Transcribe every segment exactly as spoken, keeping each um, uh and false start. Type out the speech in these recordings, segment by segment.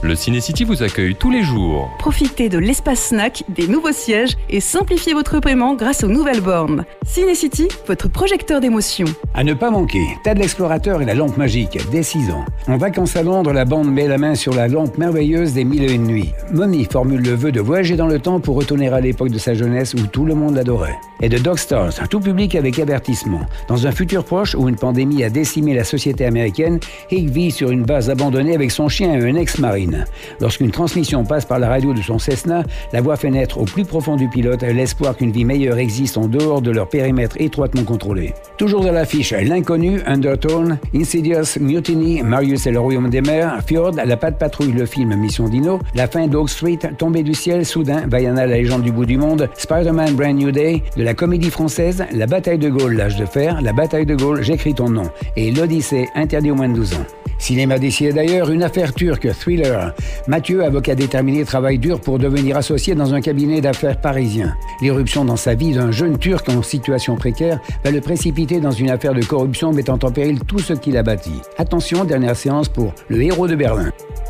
Le Ciné-City vous accueille tous les jours. Profitez de l'espace snack, des nouveaux sièges et simplifiez votre paiement grâce aux nouvelles bornes. Ciné-City, votre projecteur d'émotion. À ne pas manquer, Tad l'explorateur et la lampe magique, dès six ans. En vacances à Londres, la bande met la main sur la lampe merveilleuse des mille et une nuits. Mommy formule le vœu de voyager dans le temps pour retourner à l'époque de sa jeunesse où tout le monde l'adorait. Et de Dog Stars, tout public avec avertissement. Dans un futur proche où une pandémie a décimé la société américaine, Hick vit sur une base abandonnée avec son chien et un ex-marine. Lorsqu'une transmission passe par la radio de son Cessna, la voix fait naître au plus profond du pilote l'espoir qu'une vie meilleure existe en dehors de leur périmètre étroitement contrôlé. Toujours à l'affiche, L'inconnu, Undertone, Insidious, Mutiny, Marius et le royaume des mers, Fjord, La Patte Patrouille, le film Mission Dino, La fin d'Oak Street, Tombée du ciel, Soudain, Vaiana, la légende du bout du monde, Spider-Man, Brand New Day, de la comédie française, La bataille de Gaulle, L'âge de fer, La bataille de Gaulle, J'écris ton nom, et L'Odyssée, interdit aux moins de douze ans. Cinéma d'ici et d'ailleurs, une affaire turque, Thriller. Mathieu, avocat déterminé, travaille dur pour devenir associé dans un cabinet d'affaires parisien. L'irruption dans sa vie d'un jeune Turc en situation précaire va le précipiter dans une affaire de corruption mettant en péril tout ce qu'il a bâti. Attention, dernière séance pour Le héros de Berlin.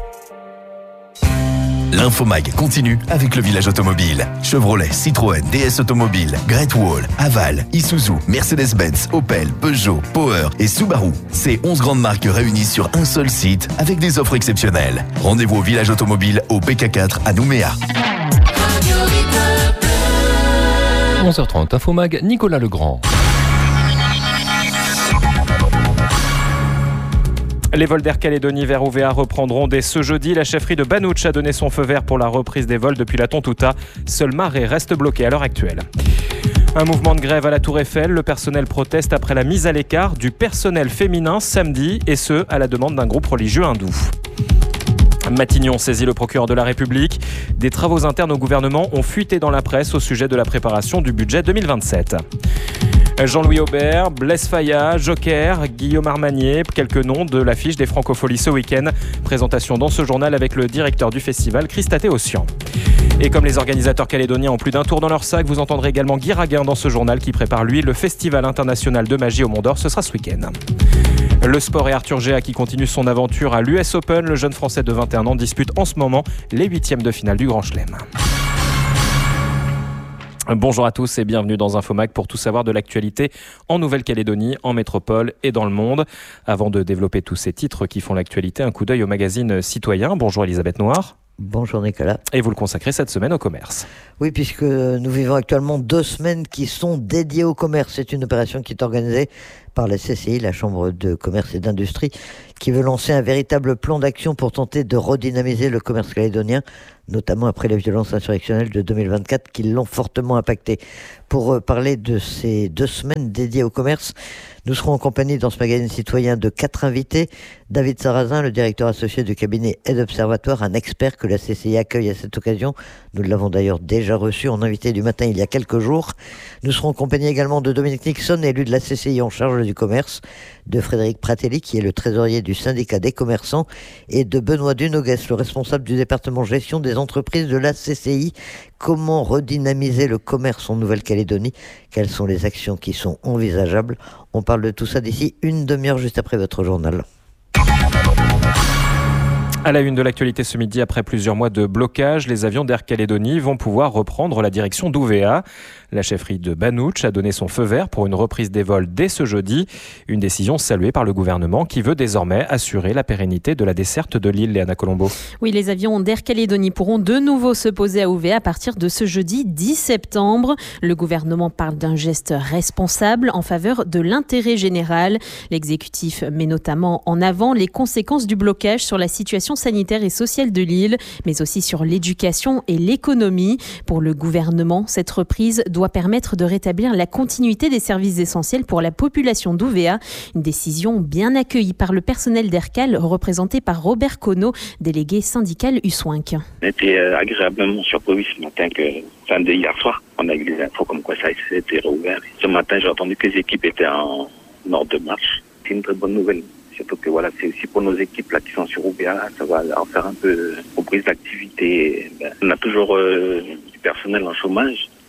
L'Infomag continue avec le village automobile. Chevrolet, Citroën, D S Automobile, Great Wall, Haval, Isuzu, Mercedes-Benz, Opel, Peugeot, Power et Subaru. Ces onze grandes marques réunies sur un seul site avec des offres exceptionnelles. Rendez-vous au village automobile au P K quatre à Nouméa. onze heures trente, Infomag, Nicolas Legrand. Les vols d'Air Calédonie vers O V A reprendront dès ce jeudi. La chefferie de Banouch a donné son feu vert pour la reprise des vols depuis la Tontouta. Seul Marais reste bloqué à l'heure actuelle. Un mouvement de grève à la Tour Eiffel. Le personnel proteste après la mise à l'écart du personnel féminin samedi, et ce, à la demande d'un groupe religieux hindou. Matignon saisit le procureur de la République. Des travaux internes au gouvernement ont fuité dans la presse au sujet de la préparation du budget deux mille vingt-sept. Jean-Louis Aubert, Blaise Fayat, Joker, Guillaume Armanier, quelques noms de l'affiche des Francopholies ce week-end. Présentation dans ce journal avec le directeur du festival, Christa Théossian. Et comme les organisateurs calédoniens ont plus d'un tour dans leur sac, vous entendrez également Guy Raguin dans ce journal qui prépare lui le Festival international de magie au Mont d'Or. Ce sera ce week-end. Le sport et Arthur Géa qui continue son aventure à l'U S Open. Le jeune Français de vingt et un ans dispute en ce moment les huitièmes de finale du Grand Chelem. Bonjour à tous et bienvenue dans Infomag pour tout savoir de l'actualité en Nouvelle-Calédonie, en métropole et dans le monde. Avant de développer tous ces titres qui font l'actualité, un coup d'œil au magazine Citoyen. Bonjour Elisabeth Noir. Bonjour Nicolas. Et vous le consacrez cette semaine au commerce. Oui, puisque nous vivons actuellement deux semaines qui sont dédiées au commerce. C'est une opération qui est organisée par la C C I, la Chambre de commerce et d'industrie, qui veut lancer un véritable plan d'action pour tenter de redynamiser le commerce calédonien, notamment après les violences insurrectionnelles de deux mille vingt-quatre qui l'ont fortement impacté. Pour parler de ces deux semaines dédiées au commerce, nous serons en compagnie dans ce magazine citoyen de quatre invités. David Sarrazin, le directeur associé du cabinet Aide Observatoire, un expert que la C C I accueille à cette occasion. Nous l'avons d'ailleurs déjà reçu en invité du matin il y a quelques jours. Nous serons en compagnie également de Dominique Nixon, élu de la C C I en charge du commerce, de Frédéric Pratelli, qui est le trésorier du syndicat des commerçants, et de Benoît Dunogues, le responsable du département gestion des entreprises de la C C I. Comment redynamiser le commerce en Nouvelle-Calédonie? Quelles sont les actions qui sont envisageables? On parle de tout ça d'ici une demi-heure, juste après votre journal. À la une de l'actualité ce midi, après plusieurs mois de blocage, les avions d'Air Calédonie vont pouvoir reprendre la direction d'O V A. La chefferie de Banouch a donné son feu vert pour une reprise des vols dès ce jeudi. Une décision saluée par le gouvernement qui veut désormais assurer la pérennité de la desserte de l'île. Léana Colombo. Oui, les avions d'Air Calédonie pourront de nouveau se poser à O V A à partir de ce jeudi dix septembre. Le gouvernement parle d'un geste responsable en faveur de l'intérêt général. L'exécutif met notamment en avant les conséquences du blocage sur la situation sanitaire et sociale de l'île, mais aussi sur l'éducation et l'économie. Pour le gouvernement, cette reprise doit permettre de rétablir la continuité des services essentiels pour la population d'O V A. Une décision bien accueillie par le personnel d'Aircal, représenté par Robert Conneau, délégué syndical U S W I N C. On était agréablement surpris ce matin que, fin de hier soir, on a eu des infos comme quoi ça a été rouvert. Ce matin, j'ai entendu que les équipes étaient en ordre de marche. C'est une très bonne nouvelle. Surtout que voilà, c'est aussi pour nos équipes là qui sont sur O V A, ça va en faire un peu reprise d'activité. Ben, on a toujours euh, du personnel en chômage.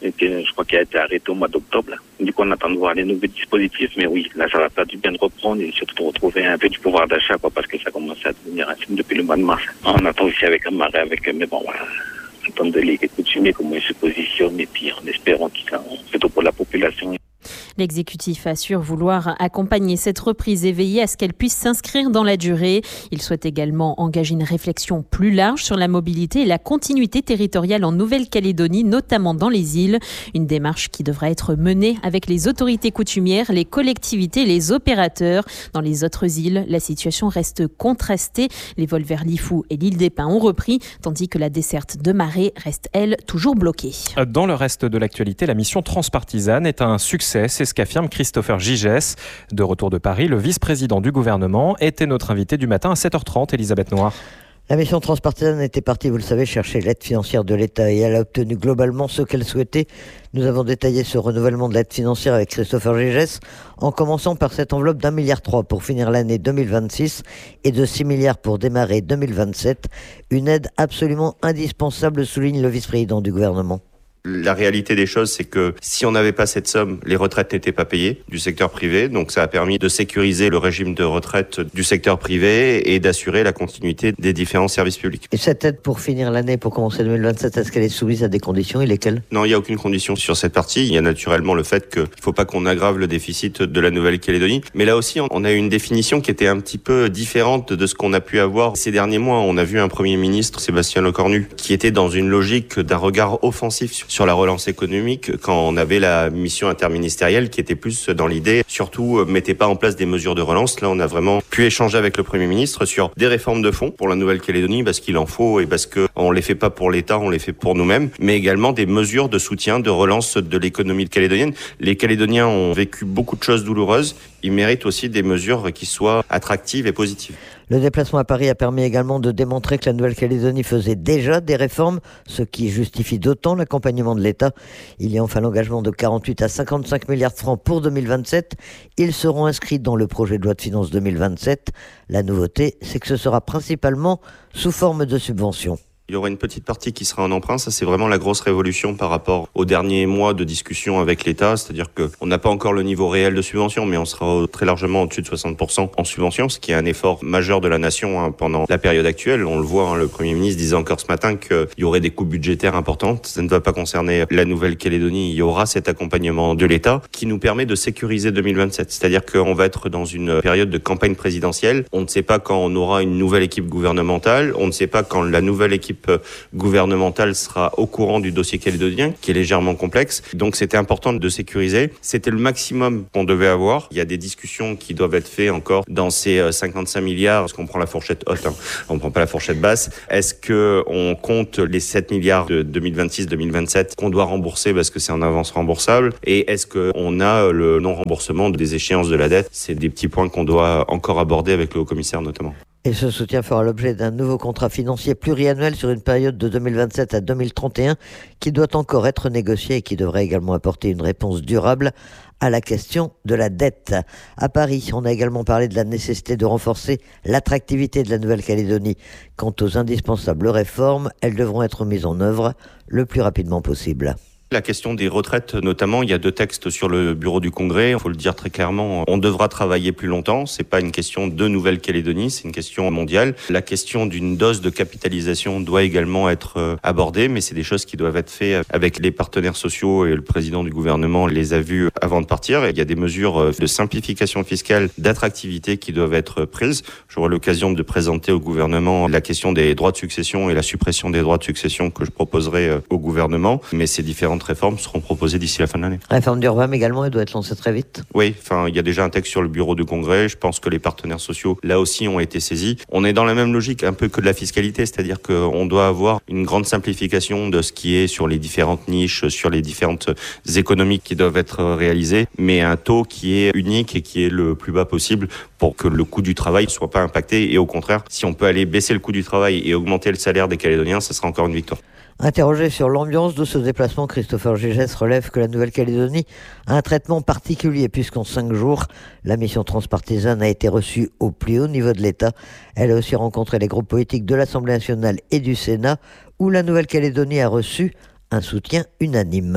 et que je crois qu'il a été arrêté au mois d'octobre. Là. Du coup, on attend de voir les nouveaux dispositifs, mais oui, là, ça va faire du bien de reprendre et surtout de retrouver un peu du pouvoir d'achat, quoi, parce que ça commence à devenir un film depuis le mois de mars. On attend aussi avec un marais, avec, mais bon, voilà. Attendre de les coutumiers, comment ils se positionnent, et puis en espérant qu'ils sont plutôt pour la population. L'exécutif assure vouloir accompagner cette reprise et veiller à ce qu'elle puisse s'inscrire dans la durée. Il souhaite également engager une réflexion plus large sur la mobilité et la continuité territoriale en Nouvelle-Calédonie, notamment dans les îles. Une démarche qui devra être menée avec les autorités coutumières, les collectivités et les opérateurs. Dans les autres îles, la situation reste contrastée. Les vols vers Lifou et l'île des Pins ont repris, tandis que la desserte de Marais reste, elle, toujours bloquée. Dans le reste de l'actualité, la mission transpartisane est un succès. C'est ce qu'affirme Christopher Gigès. De retour de Paris, le vice-président du gouvernement était notre invité du matin à sept heures trente. Elisabeth Noir. La mission transpartisane était partie, vous le savez, chercher l'aide financière de l'État et elle a obtenu globalement ce qu'elle souhaitait. Nous avons détaillé ce renouvellement de l'aide financière avec Christopher Gigès, en commençant par cette enveloppe d'un milliard trois pour finir l'année deux mille vingt-six et de six milliards pour démarrer deux mille vingt-sept. Une aide absolument indispensable, souligne le vice-président du gouvernement. La réalité des choses, c'est que si on n'avait pas cette somme, les retraites n'étaient pas payées du secteur privé. Donc ça a permis de sécuriser le régime de retraite du secteur privé et d'assurer la continuité des différents services publics. Et cette aide pour finir l'année, pour commencer deux mille vingt-sept, est-ce qu'elle est soumise à des conditions et lesquelles ? Non, il n'y a aucune condition sur cette partie. Il y a naturellement le fait qu'il ne faut pas qu'on aggrave le déficit de la Nouvelle-Calédonie. Mais là aussi, on a eu une définition qui était un petit peu différente de ce qu'on a pu avoir ces derniers mois. On a vu un Premier ministre, Sébastien Lecornu, qui était dans une logique d'un regard offensif sur la relance économique quand on avait la mission interministérielle qui était plus dans l'idée, surtout mettez pas en place des mesures de relance. Là, on a vraiment pu échanger avec le Premier ministre sur des réformes de fond pour la Nouvelle-Calédonie parce qu'il en faut et parce que on les fait pas pour l'État, on les fait pour nous-mêmes, mais également des mesures de soutien, de relance de l'économie calédonienne. Les Calédoniens ont vécu beaucoup de choses douloureuses. Ils méritent aussi des mesures qui soient attractives et positives. Le déplacement à Paris a permis également de démontrer que la Nouvelle-Calédonie faisait déjà des réformes, ce qui justifie d'autant l'accompagnement de l'État. Il y a enfin l'engagement de quarante-huit à cinquante-cinq milliards de francs pour deux mille vingt-sept. Ils seront inscrits dans le projet de loi de finances deux mille vingt-sept. La nouveauté, c'est que ce sera principalement sous forme de subventions. Il y aura une petite partie qui sera en emprunt. Ça, c'est vraiment la grosse révolution par rapport aux derniers mois de discussion avec l'État. C'est-à-dire qu'on n'a pas encore le niveau réel de subvention, mais on sera très largement au-dessus de soixante pour cent en subvention, ce qui est un effort majeur de la nation hein, pendant la période actuelle. On le voit, hein, le Premier ministre disait encore ce matin qu'il y aurait des coupes budgétaires importantes. Ça ne va pas concerner la Nouvelle-Calédonie. Il y aura cet accompagnement de l'État qui nous permet de sécuriser deux mille vingt-sept. C'est-à-dire qu'on va être dans une période de campagne présidentielle. On ne sait pas quand on aura une nouvelle équipe gouvernementale. On ne sait pas quand la nouvelle équipe gouvernementale sera au courant du dossier calédonien, qui est légèrement complexe. Donc c'était important de sécuriser. C'était le maximum qu'on devait avoir. Il y a des discussions qui doivent être faites encore dans ces cinquante-cinq milliards, parce qu'on prend la fourchette haute, hein. On ne prend pas la fourchette basse. Est-ce qu'on compte les sept milliards de deux mille vingt-six deux mille vingt-sept qu'on doit rembourser parce que c'est en avance remboursable? Et est-ce qu'on a le non-remboursement des échéances de la dette? C'est des petits points qu'on doit encore aborder avec le haut-commissaire notamment. Et ce soutien fera l'objet d'un nouveau contrat financier pluriannuel sur une période de deux mille vingt-sept à deux mille trente et un qui doit encore être négocié et qui devrait également apporter une réponse durable à la question de la dette. À Paris, on a également parlé de la nécessité de renforcer l'attractivité de la Nouvelle-Calédonie. Quant aux indispensables réformes, elles devront être mises en œuvre le plus rapidement possible. La question des retraites, notamment, il y a deux textes sur le bureau du Congrès. Il faut le dire très clairement, on devra travailler plus longtemps. C'est pas une question de Nouvelle-Calédonie, c'est une question mondiale. La question d'une dose de capitalisation doit également être abordée, mais c'est des choses qui doivent être faites avec les partenaires sociaux et le président du gouvernement les a vus avant de partir. Il y a des mesures de simplification fiscale, d'attractivité qui doivent être prises. J'aurai l'occasion de présenter au gouvernement la question des droits de succession et la suppression des droits de succession que je proposerai au gouvernement, mais ces différentes réformes seront proposées d'ici la fin de l'année. Réforme du R E V A M également, elle doit être lancée très vite. Oui, enfin, il y a déjà un texte sur le bureau du Congrès. Je pense que les partenaires sociaux, là aussi, ont été saisis. On est dans la même logique, un peu que de la fiscalité, c'est-à-dire qu'on doit avoir une grande simplification de ce qui est sur les différentes niches, sur les différentes économies qui doivent être réalisées, mais un taux qui est unique et qui est le plus bas possible pour que le coût du travail ne soit pas impacté. Et au contraire, si on peut aller baisser le coût du travail et augmenter le salaire des Calédoniens, ça sera encore une victoire. Interrogé sur l'ambiance de ce déplacement, Christopher Gigès relève que la Nouvelle-Calédonie a un traitement particulier puisqu'en cinq jours, la mission transpartisane a été reçue au plus haut niveau de l'État. Elle a aussi rencontré les groupes politiques de l'Assemblée nationale et du Sénat où la Nouvelle-Calédonie a reçu un soutien unanime.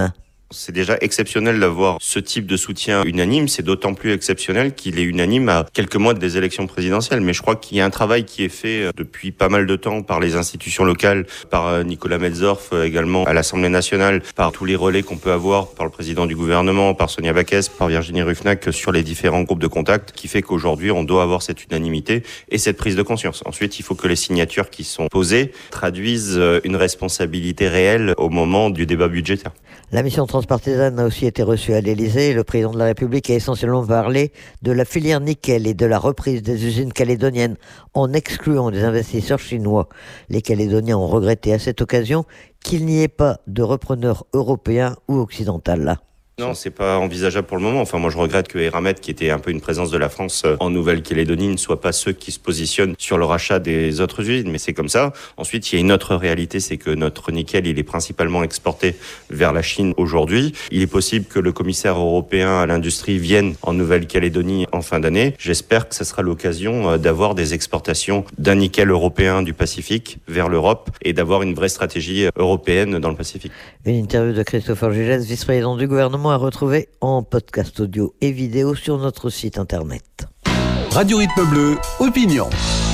C'est déjà exceptionnel d'avoir ce type de soutien unanime. C'est d'autant plus exceptionnel qu'il est unanime à quelques mois des élections présidentielles. Mais je crois qu'il y a un travail qui est fait depuis pas mal de temps par les institutions locales, par Nicolas Metzdorf également à l'Assemblée nationale, par tous les relais qu'on peut avoir, par le président du gouvernement, par Sonia Backes, par Virginie Ruffnac sur les différents groupes de contact, qui fait qu'aujourd'hui on doit avoir cette unanimité et cette prise de conscience. Ensuite, il faut que les signatures qui sont posées traduisent une responsabilité réelle au moment du débat budgétaire. La mission transpartisane a aussi été reçue à l'Élysée. Le président de la République a essentiellement parlé de la filière nickel et de la reprise des usines calédoniennes en excluant des investisseurs chinois. Les Calédoniens ont regretté à cette occasion qu'il n'y ait pas de repreneur européen ou occidental là. Non, c'est pas envisageable pour le moment. Enfin, moi, je regrette que Eramet, qui était un peu une présence de la France en Nouvelle-Calédonie, ne soit pas ceux qui se positionnent sur le rachat des autres usines. Mais c'est comme ça. Ensuite, il y a une autre réalité, c'est que notre nickel, il est principalement exporté vers la Chine aujourd'hui. Il est possible que le commissaire européen à l'industrie vienne en Nouvelle-Calédonie en fin d'année. J'espère que ce sera l'occasion d'avoir des exportations d'un nickel européen du Pacifique vers l'Europe et d'avoir une vraie stratégie européenne dans le Pacifique. Une interview de Christopher Gilles, vice-président du gouvernement, à retrouver en podcast audio et vidéo sur notre site internet. Radio Rythme Bleu, opinion.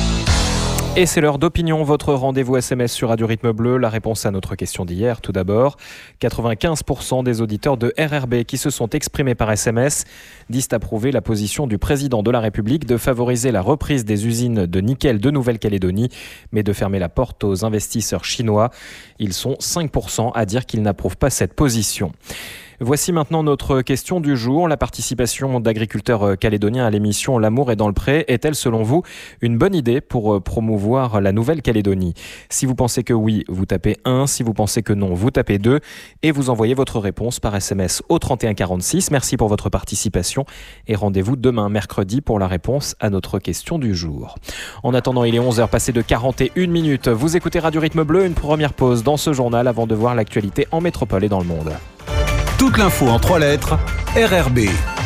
Et c'est l'heure d'opinion, votre rendez-vous S M S sur Radio Rythme Bleu. La réponse à notre question d'hier, tout d'abord. quatre-vingt-quinze pour cent des auditeurs de R R B qui se sont exprimés par S M S disent approuver la position du président de la République de favoriser la reprise des usines de nickel de Nouvelle-Calédonie, mais de fermer la porte aux investisseurs chinois. Ils sont cinq pour cent à dire qu'ils n'approuvent pas cette position. Voici maintenant notre question du jour. La participation d'agriculteurs calédoniens à l'émission L'amour est dans le pré est-elle selon vous une bonne idée pour promouvoir la Nouvelle-Calédonie ? Si vous pensez que oui, vous tapez un. Si vous pensez que non, vous tapez deux. Et vous envoyez votre réponse par S M S au trente et un quarante-six. Merci pour votre participation et rendez-vous demain mercredi pour la réponse à notre question du jour. En attendant, il est onze heures passées de quarante et une minutes. Vous écoutez Radio Rythme Bleu, une première pause dans ce journal avant de voir l'actualité en métropole et dans le monde. Toute l'info en trois lettres, R R B.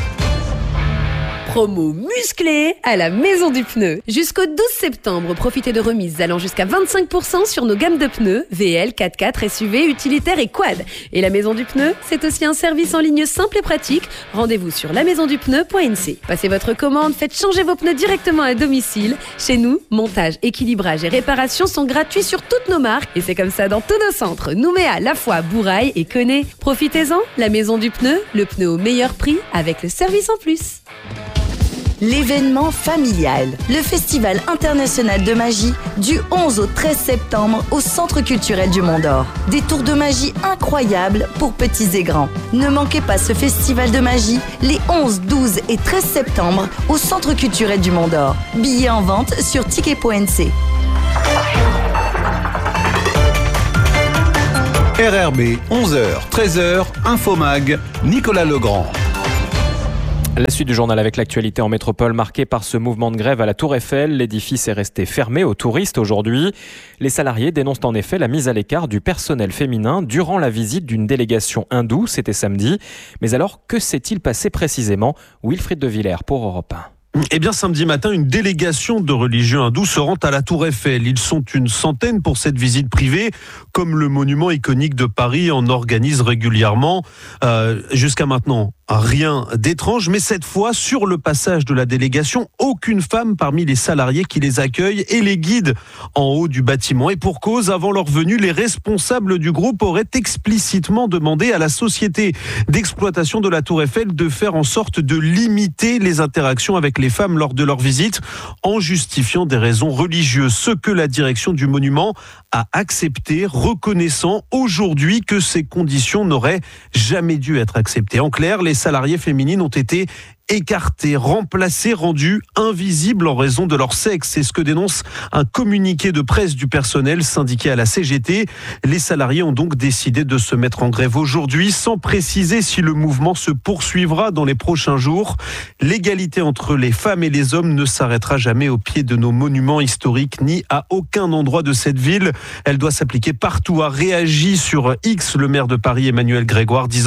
Promo musclée à la Maison du Pneu. Jusqu'au douze septembre, profitez de remises allant jusqu'à vingt-cinq pour cent sur nos gammes de pneus V L, quatre-quatre, S U V, utilitaires et quad. Et la Maison du Pneu, c'est aussi un service en ligne simple et pratique. Rendez-vous sur la maison du pneu point n c. Passez votre commande, faites changer vos pneus directement à domicile. Chez nous, montage, équilibrage et réparation sont gratuits sur toutes nos marques. Et c'est comme ça dans tous nos centres. Nouméa, La Foix, Bourail et Connay. Profitez-en, la Maison du Pneu, le pneu au meilleur prix avec le service en plus. L'événement familial, le Festival international de magie du onze au treize septembre au Centre culturel du Mont d'Or. Des tours de magie incroyables pour petits et grands. Ne manquez pas ce festival de magie les onze, douze et treize septembre au Centre culturel du Mont d'Or. Billets en vente sur ticket point n c. R R B, onze heures, treize heures, Infomag, Nicolas Legrand. La suite du journal avec l'actualité en métropole marquée par ce mouvement de grève à la Tour Eiffel. L'édifice est resté fermé aux touristes aujourd'hui. Les salariés dénoncent en effet la mise à l'écart du personnel féminin durant la visite d'une délégation hindoue, c'était samedi. Mais alors, que s'est-il passé précisément ? Wilfried de Villers pour Europe un. Eh bien, samedi matin, une délégation de religieux hindous se rend à la Tour Eiffel. Ils sont une centaine pour cette visite privée, comme le monument iconique de Paris en organise régulièrement. Euh, jusqu'à maintenant, rien d'étrange, mais cette fois, sur le passage de la délégation, aucune femme parmi les salariés qui les accueillent et les guident en haut du bâtiment. Et pour cause, avant leur venue, les responsables du groupe auraient explicitement demandé à la société d'exploitation de la Tour Eiffel de faire en sorte de limiter les interactions avec les femmes lors de leur visite, en justifiant des raisons religieuses. Ce que la direction du monument a accepté, reconnaissant aujourd'hui que ces conditions n'auraient jamais dû être acceptées. En clair, les salariées féminines ont été écartées, remplacées, rendues invisibles en raison de leur sexe. C'est ce que dénonce un communiqué de presse du personnel syndiqué à la C G T. Les salariés ont donc décidé de se mettre en grève aujourd'hui, sans préciser si le mouvement se poursuivra dans les prochains jours. L'égalité entre les femmes et les hommes ne s'arrêtera jamais au pied de nos monuments historiques, ni à aucun endroit de cette ville. Elle doit s'appliquer partout, a réagi sur X le maire de Paris Emmanuel Grégoire, disant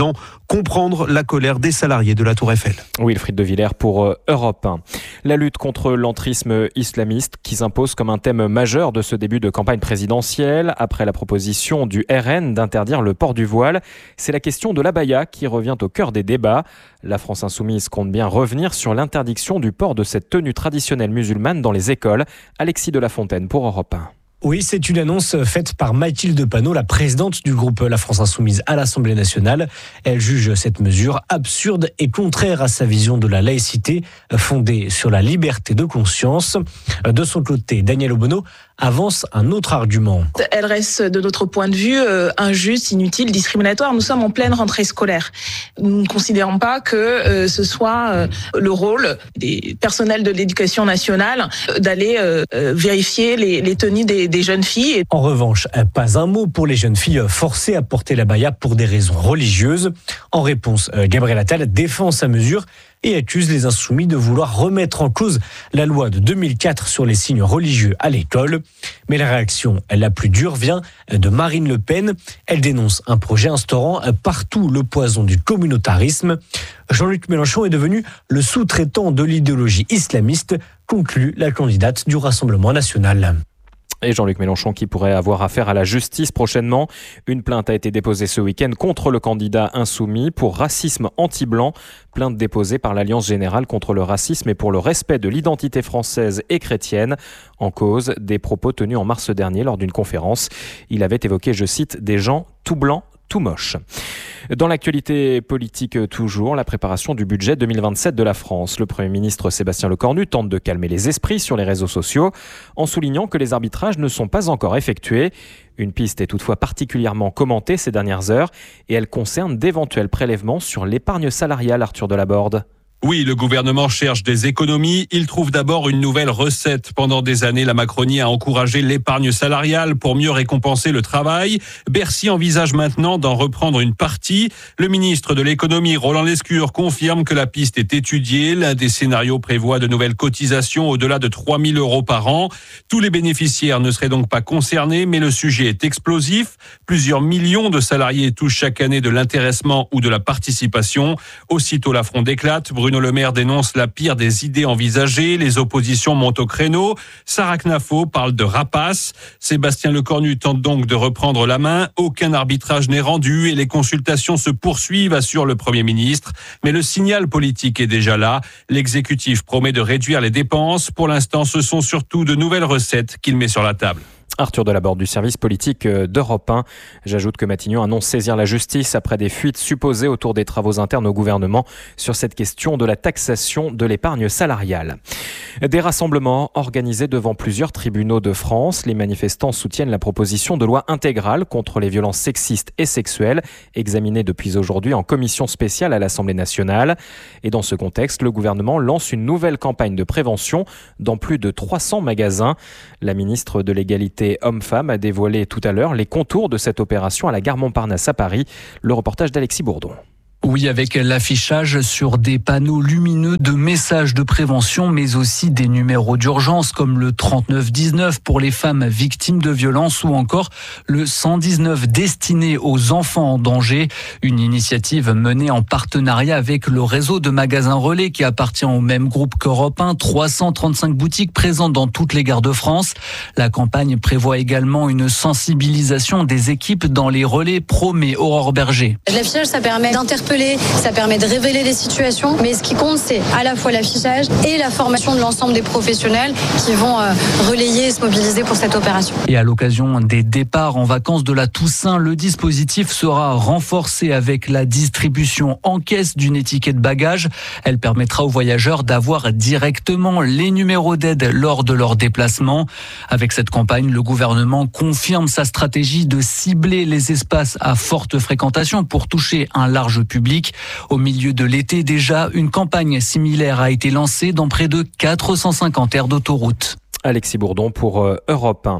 comprendre la colère des salariés de la Tour Eiffel. Wilfried de Villers pour Europe un. La lutte contre l'entrisme islamiste qui s'impose comme un thème majeur de ce début de campagne présidentielle. Après la proposition du R N d'interdire le port du voile, c'est la question de l'abaya qui revient au cœur des débats. La France insoumise compte bien revenir sur l'interdiction du port de cette tenue traditionnelle musulmane dans les écoles. Alexis de la Fontaine pour Europe un. Oui, c'est une annonce faite par Mathilde Panot, la présidente du groupe La France Insoumise à l'Assemblée nationale. Elle juge cette mesure absurde et contraire à sa vision de la laïcité fondée sur la liberté de conscience. De son côté, Daniel Obono avance un autre argument. Elle reste, de notre point de vue, euh, injuste, inutile, discriminatoire. Nous sommes en pleine rentrée scolaire. Nous ne considérons pas que euh, ce soit euh, le rôle des personnels de l'éducation nationale euh, d'aller euh, euh, vérifier les, les tenues des, des jeunes filles. En revanche, pas un mot pour les jeunes filles forcées à porter l'abaya pour des raisons religieuses. En réponse, Gabriel Attal défend sa mesure et accuse les insoumis de vouloir remettre en cause la loi de deux mille quatre sur les signes religieux à l'école. Mais la réaction la plus dure vient de Marine Le Pen. Elle dénonce un projet instaurant partout le poison du communautarisme. Jean-Luc Mélenchon est devenu le sous-traitant de l'idéologie islamiste, conclut la candidate du Rassemblement national. Et Jean-Luc Mélenchon qui pourrait avoir affaire à la justice prochainement. Une plainte a été déposée ce week-end contre le candidat insoumis pour racisme anti-blanc. Plainte déposée par l'Alliance Générale contre le racisme et pour le respect de l'identité française et chrétienne. En cause, des propos tenus en mars dernier lors d'une conférence. Il avait évoqué, je cite, des gens tout blancs, tout moche. Dans l'actualité politique toujours, la préparation du budget deux mille vingt-sept de la France. Le Premier ministre Sébastien Lecornu tente de calmer les esprits sur les réseaux sociaux en soulignant que les arbitrages ne sont pas encore effectués. Une piste est toutefois particulièrement commentée ces dernières heures et elle concerne d'éventuels prélèvements sur l'épargne salariale, Arthur Delaborde. Oui, le gouvernement cherche des économies. Il trouve d'abord une nouvelle recette. Pendant des années, la Macronie a encouragé l'épargne salariale pour mieux récompenser le travail. Bercy envisage maintenant d'en reprendre une partie. Le ministre de l'économie, Roland Lescure, confirme que la piste est étudiée. L'un des scénarios prévoit de nouvelles cotisations au-delà de trois mille euros par an. Tous les bénéficiaires ne seraient donc pas concernés, mais le sujet est explosif. Plusieurs millions de salariés touchent chaque année de l'intéressement ou de la participation. Aussitôt la fronde éclate. Bruno Le Maire dénonce la pire des idées envisagées. Les oppositions montent au créneau. Sarah Knafo parle de rapace. Sébastien Lecornu tente donc de reprendre la main. Aucun arbitrage n'est rendu et les consultations se poursuivent, assure le Premier ministre. Mais le signal politique est déjà là. L'exécutif promet de réduire les dépenses. Pour l'instant, ce sont surtout de nouvelles recettes qu'il met sur la table. Arthur Delaborde du service politique d'Europe un. J'ajoute que Matignon annonce saisir la justice après des fuites supposées autour des travaux internes au gouvernement sur cette question de la taxation de l'épargne salariale. Des rassemblements organisés devant plusieurs tribunaux de France. Les manifestants soutiennent la proposition de loi intégrale contre les violences sexistes et sexuelles, examinée depuis aujourd'hui en commission spéciale à l'Assemblée nationale. Et dans ce contexte, le gouvernement lance une nouvelle campagne de prévention dans plus de trois cents magasins. La ministre de l'égalité hommes-femmes a dévoilé tout à l'heure les contours de cette opération à la gare Montparnasse à Paris. Le reportage d'Alexis Bourdon. Oui, avec l'affichage sur des panneaux lumineux de messages de prévention, mais aussi des numéros d'urgence comme le trente-neuf dix-neuf pour les femmes victimes de violences ou encore le cent dix-neuf destiné aux enfants en danger. Une initiative menée en partenariat avec le réseau de magasins relais qui appartient au même groupe qu'Europe un, trois cent trente-cinq boutiques présentes dans toutes les gares de France. La campagne prévoit également une sensibilisation des équipes dans les relais Prom et Aurore Berger. L'affichage, ça permet d'interpeller, ça permet de révéler les situations, mais ce qui compte, c'est à la fois l'affichage et la formation de l'ensemble des professionnels qui vont euh, relayer et se mobiliser pour cette opération. Et à l'occasion des départs en vacances de la Toussaint, le dispositif sera renforcé avec la distribution en caisse d'une étiquette bagage. Elle permettra aux voyageurs d'avoir directement les numéros d'aide lors de leur déplacement. Avec cette campagne, le gouvernement confirme sa stratégie de cibler les espaces à forte fréquentation pour toucher un large public. Au milieu de l'été déjà, une campagne similaire a été lancée dans près de quatre cent cinquante aires d'autoroute. Alexis Bourdon pour Europe un.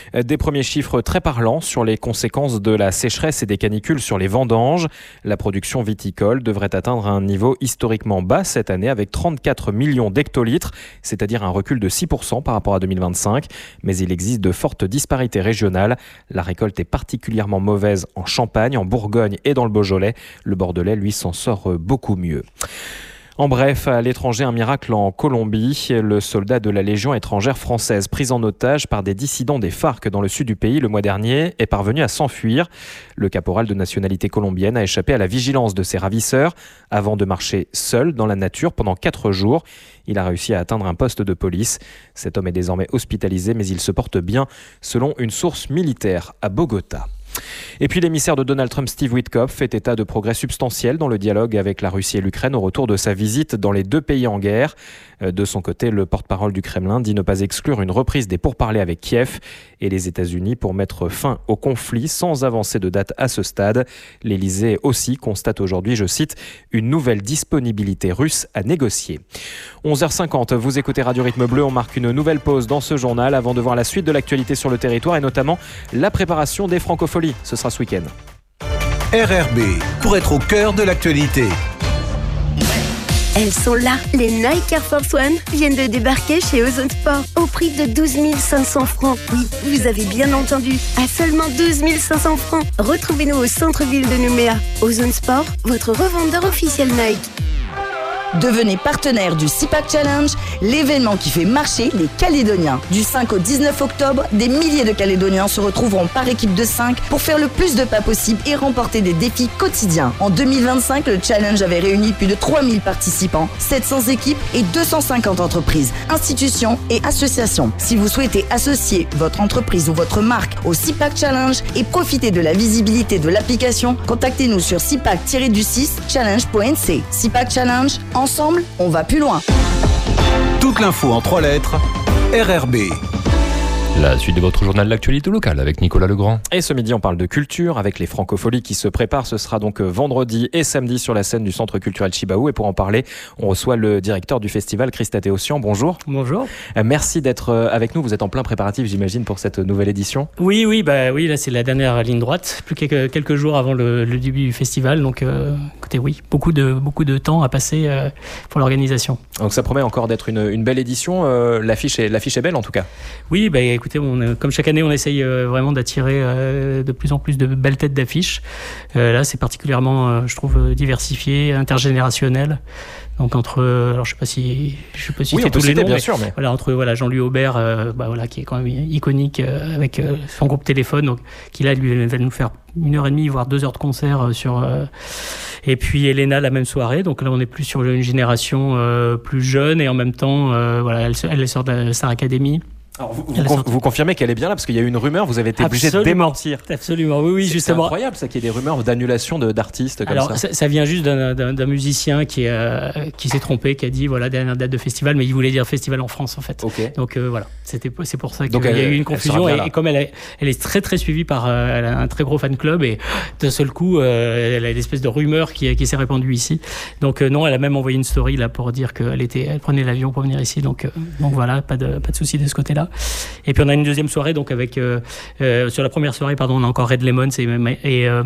Des premiers chiffres très parlants sur les conséquences de la sécheresse et des canicules sur les vendanges. La production viticole devrait atteindre un niveau historiquement bas cette année avec trente-quatre millions d'hectolitres, c'est-à-dire un recul de six pour cent par rapport à deux mille vingt-cinq. Mais il existe de fortes disparités régionales. La récolte est particulièrement mauvaise en Champagne, en Bourgogne et dans le Beaujolais. Le Bordelais, lui, s'en sort beaucoup mieux. En bref, à l'étranger, un miracle en Colombie. Le soldat de la Légion étrangère française, pris en otage par des dissidents des FARC dans le sud du pays le mois dernier, est parvenu à s'enfuir. Le caporal de nationalité colombienne a échappé à la vigilance de ses ravisseurs avant de marcher seul dans la nature pendant quatre jours. Il a réussi à atteindre un poste de police. Cet homme est désormais hospitalisé, mais il se porte bien, selon une source militaire à Bogota. Et puis l'émissaire de Donald Trump, Steve Witkoff, fait état de progrès substantiels dans le dialogue avec la Russie et l'Ukraine au retour de sa visite dans les deux pays en guerre. De son côté, le porte-parole du Kremlin dit ne pas exclure une reprise des pourparlers avec Kiev et les États-Unis pour mettre fin au conflit sans avancer de date à ce stade. L'Élysée aussi constate aujourd'hui, je cite, une nouvelle disponibilité russe à négocier. onze heures cinquante, vous écoutez Radio Rythme Bleu, on marque une nouvelle pause dans ce journal avant de voir la suite de l'actualité sur le territoire et notamment la préparation des Francopholies. Ce sera ce week-end. R R B, pour être au cœur de l'actualité. Elles sont là. Les Nike Air Force One viennent de débarquer chez Ozone Sport au prix de douze mille cinq cents francs. Oui, vous avez bien entendu, à seulement douze mille cinq cents francs. Retrouvez-nous au centre-ville de Nouméa. Ozone Sport, votre revendeur officiel Nike. Devenez partenaire du CIPAC Challenge, l'événement qui fait marcher les Calédoniens. Du cinq au dix-neuf octobre, des milliers de Calédoniens se retrouveront par équipe de cinq pour faire le plus de pas possible et remporter des défis quotidiens. En deux mille vingt-cinq, le challenge avait réuni plus de trois mille participants, sept cents équipes et deux cent cinquante entreprises, institutions et associations. Si vous souhaitez associer votre entreprise ou votre marque au CIPAC Challenge et profiter de la visibilité de l'application, contactez-nous sur cipac du six challenge point n c. CIPAC Challenge, ensemble, on va plus loin. Toute l'info en trois lettres, R R B. La suite de votre journal de l'actualité locale avec Nicolas Legrand. Et ce midi, on parle de culture avec les Francopholies qui se préparent. Ce sera donc vendredi et samedi sur la scène du Centre culturel Chibaou. Et pour en parler, on reçoit le directeur du festival, Christa Théossian. Bonjour. Bonjour. Merci d'être avec nous. Vous êtes en plein préparatif, j'imagine, pour cette nouvelle édition. Oui, oui, bah oui. Là, c'est la dernière ligne droite. Plus que quelques jours avant le, le début du festival. Donc, euh, écoutez, oui, beaucoup de beaucoup de temps à passer euh, pour l'organisation. Donc, ça promet encore d'être une, une belle édition. Euh, l'affiche est l'affiche est belle, en tout cas. Oui, bah écoutez. On, comme chaque année, on essaye euh, vraiment d'attirer euh, de plus en plus de belles têtes d'affiches. Euh, là, c'est particulièrement, euh, je trouve, diversifié, intergénérationnel. Donc entre, euh, alors je sais pas si, je sais pas si oui, c'est tous les noms, bien mais sûr, mais... voilà, entre voilà Jean-Louis Aubert, euh, bah voilà, qui est quand même iconique euh, avec euh, son groupe Téléphone, donc qui là lui va nous faire une heure et demie, voire deux heures de concert euh, sur. Euh, et puis Elena la même soirée, donc là on est plus sur une génération euh, plus jeune et en même temps, euh, voilà, elle, elle sort de la Star Academy. Alors vous, vous, con, vous confirmez qu'elle est bien là parce qu'il y a eu une rumeur, vous avez été obligé de démentir. Absolument, oui, oui, c'est, justement. C'est incroyable ça qu'il y ait des rumeurs d'annulation de, d'artistes comme Alors, ça. ça. Ça vient juste d'un, d'un, d'un musicien qui, euh, qui s'est trompé, qui a dit voilà dernière date de festival, mais il voulait dire festival en France en fait. Okay. Donc euh, voilà, c'était c'est pour ça qu'il Donc, y a elle, eu une confusion et, et comme elle est, elle est très très suivie par euh, elle a un très gros fan club et d'un seul coup euh, elle a une espèce de rumeur qui, qui s'est répandue ici. Donc euh, non, elle a même envoyé une story là pour dire qu'elle était, elle prenait l'avion pour venir ici. Donc euh, donc voilà, pas de pas de souci de ce côté-là. Et puis on a une deuxième soirée donc avec euh, euh, sur la première soirée pardon on a encore Red Lemon et et, euh,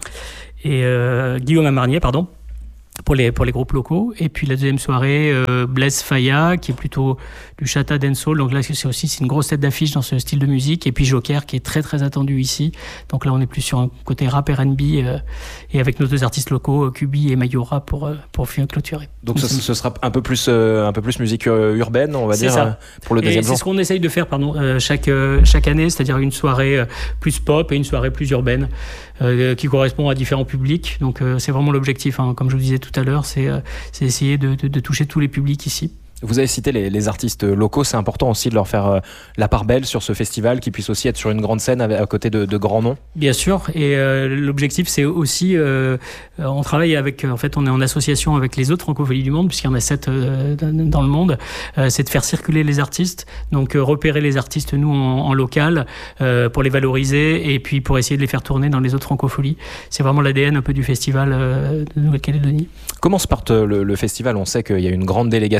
et euh, Guillaume Amarnier pardon pour les pour les groupes locaux et puis la deuxième soirée euh, Blaise Faya qui est plutôt du Chata Dancehall, donc là c'est aussi c'est une grosse tête d'affiche dans ce style de musique et puis Joker qui est très très attendu ici, donc là on est plus sur un côté rap R and B euh, et avec nos deux artistes locaux Kubi et Mayura pour euh, pour finir clôturer. Donc ce, ce sera un peu plus euh, un peu plus musique euh, urbaine on va c'est dire ça. Euh, pour le deuxième et jour. C'est ce qu'on essaye de faire pardon euh, chaque euh, chaque année, c'est-à-dire une soirée euh, plus pop et une soirée plus urbaine euh, qui correspond à différents publics, donc euh, c'est vraiment l'objectif hein, comme je vous disais tout à l'heure, c'est euh, c'est essayer de, de, de toucher tous les publics ici. Vous avez cité les, les artistes locaux, c'est important aussi de leur faire euh, la part belle sur ce festival, qu'ils puissent aussi être sur une grande scène à, à côté de, de grands noms. Bien sûr, et euh, l'objectif c'est aussi, euh, on travaille avec, en fait on est en association avec les autres francopholies du monde, puisqu'il y en a sept euh, dans le monde, euh, c'est de faire circuler les artistes, donc euh, repérer les artistes nous en, en local, euh, pour les valoriser et puis pour essayer de les faire tourner dans les autres francopholies. C'est vraiment l'A D N un peu du festival euh, de Nouvelle-Calédonie. Comment se porte le, le festival ? On sait qu'il y a une grande délégation justement des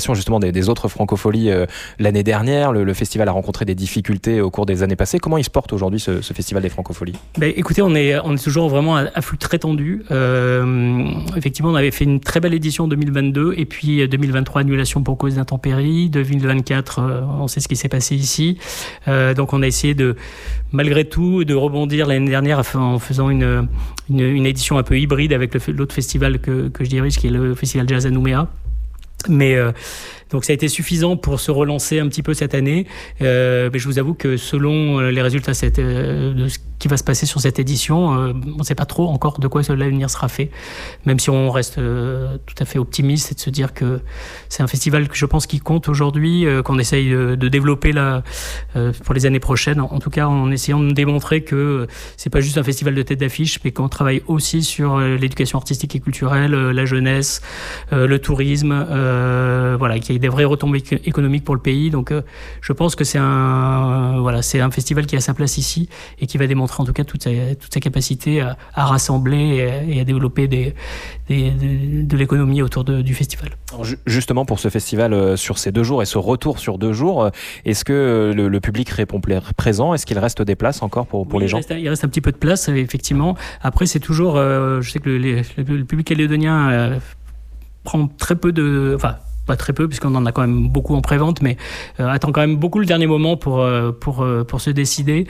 des, des autres francopholies euh, l'année dernière. Le, le festival a rencontré des difficultés au cours des années passées. Comment il se porte aujourd'hui ce, ce festival des francopholies ? Ben, écoutez, on est, on est toujours vraiment à, à flux très tendu. Euh, effectivement, on avait fait une très belle édition en deux mille vingt-deux et puis deux mille vingt-trois, annulation pour cause d'intempéries. deux mille vingt-quatre, euh, on sait ce qui s'est passé ici. Euh, donc on a essayé de, malgré tout, de rebondir l'année dernière en faisant une, une, une édition un peu hybride avec le, l'autre festival que, que je dirige, qui est le Festival Jazz à Nouméa. Mais euh, donc ça a été suffisant pour se relancer un petit peu cette année. Euh, mais je vous avoue que selon les résultats cette, euh, de ce qui va se passer sur cette édition, euh, on ne sait pas trop encore de quoi l'avenir sera fait. Même si on reste euh, tout à fait optimiste, c'est de se dire que c'est un festival que je pense qui compte aujourd'hui, euh, qu'on essaye de, de développer là, euh, pour les années prochaines. En tout cas, en essayant de démontrer que c'est pas juste un festival de tête d'affiche, mais qu'on travaille aussi sur euh, l'éducation artistique et culturelle, euh, la jeunesse, euh, le tourisme. Euh, voilà, qu'il y ait des vraies retombées économiques pour le pays. Donc, euh, je pense que c'est un, euh, voilà, c'est un festival qui a sa place ici et qui va démontrer en tout cas toute sa, toute sa capacité à, à rassembler et, et à développer des, des, de, de l'économie autour de, du festival. Alors, justement, pour ce festival euh, sur ces deux jours et ce retour sur deux jours, euh, est-ce que euh, le, le public répond présent ? Est-ce qu'il reste des places encore pour, pour oui, les gens ? il reste, il reste un petit peu de place, effectivement. Après, c'est toujours, euh, je sais que le, le, le public calédonien euh, prend très peu de... Enfin, pas très peu, puisqu'on en a quand même beaucoup en pré-vente, mais euh, attend quand même beaucoup le dernier moment pour, euh, pour, euh, pour se décider.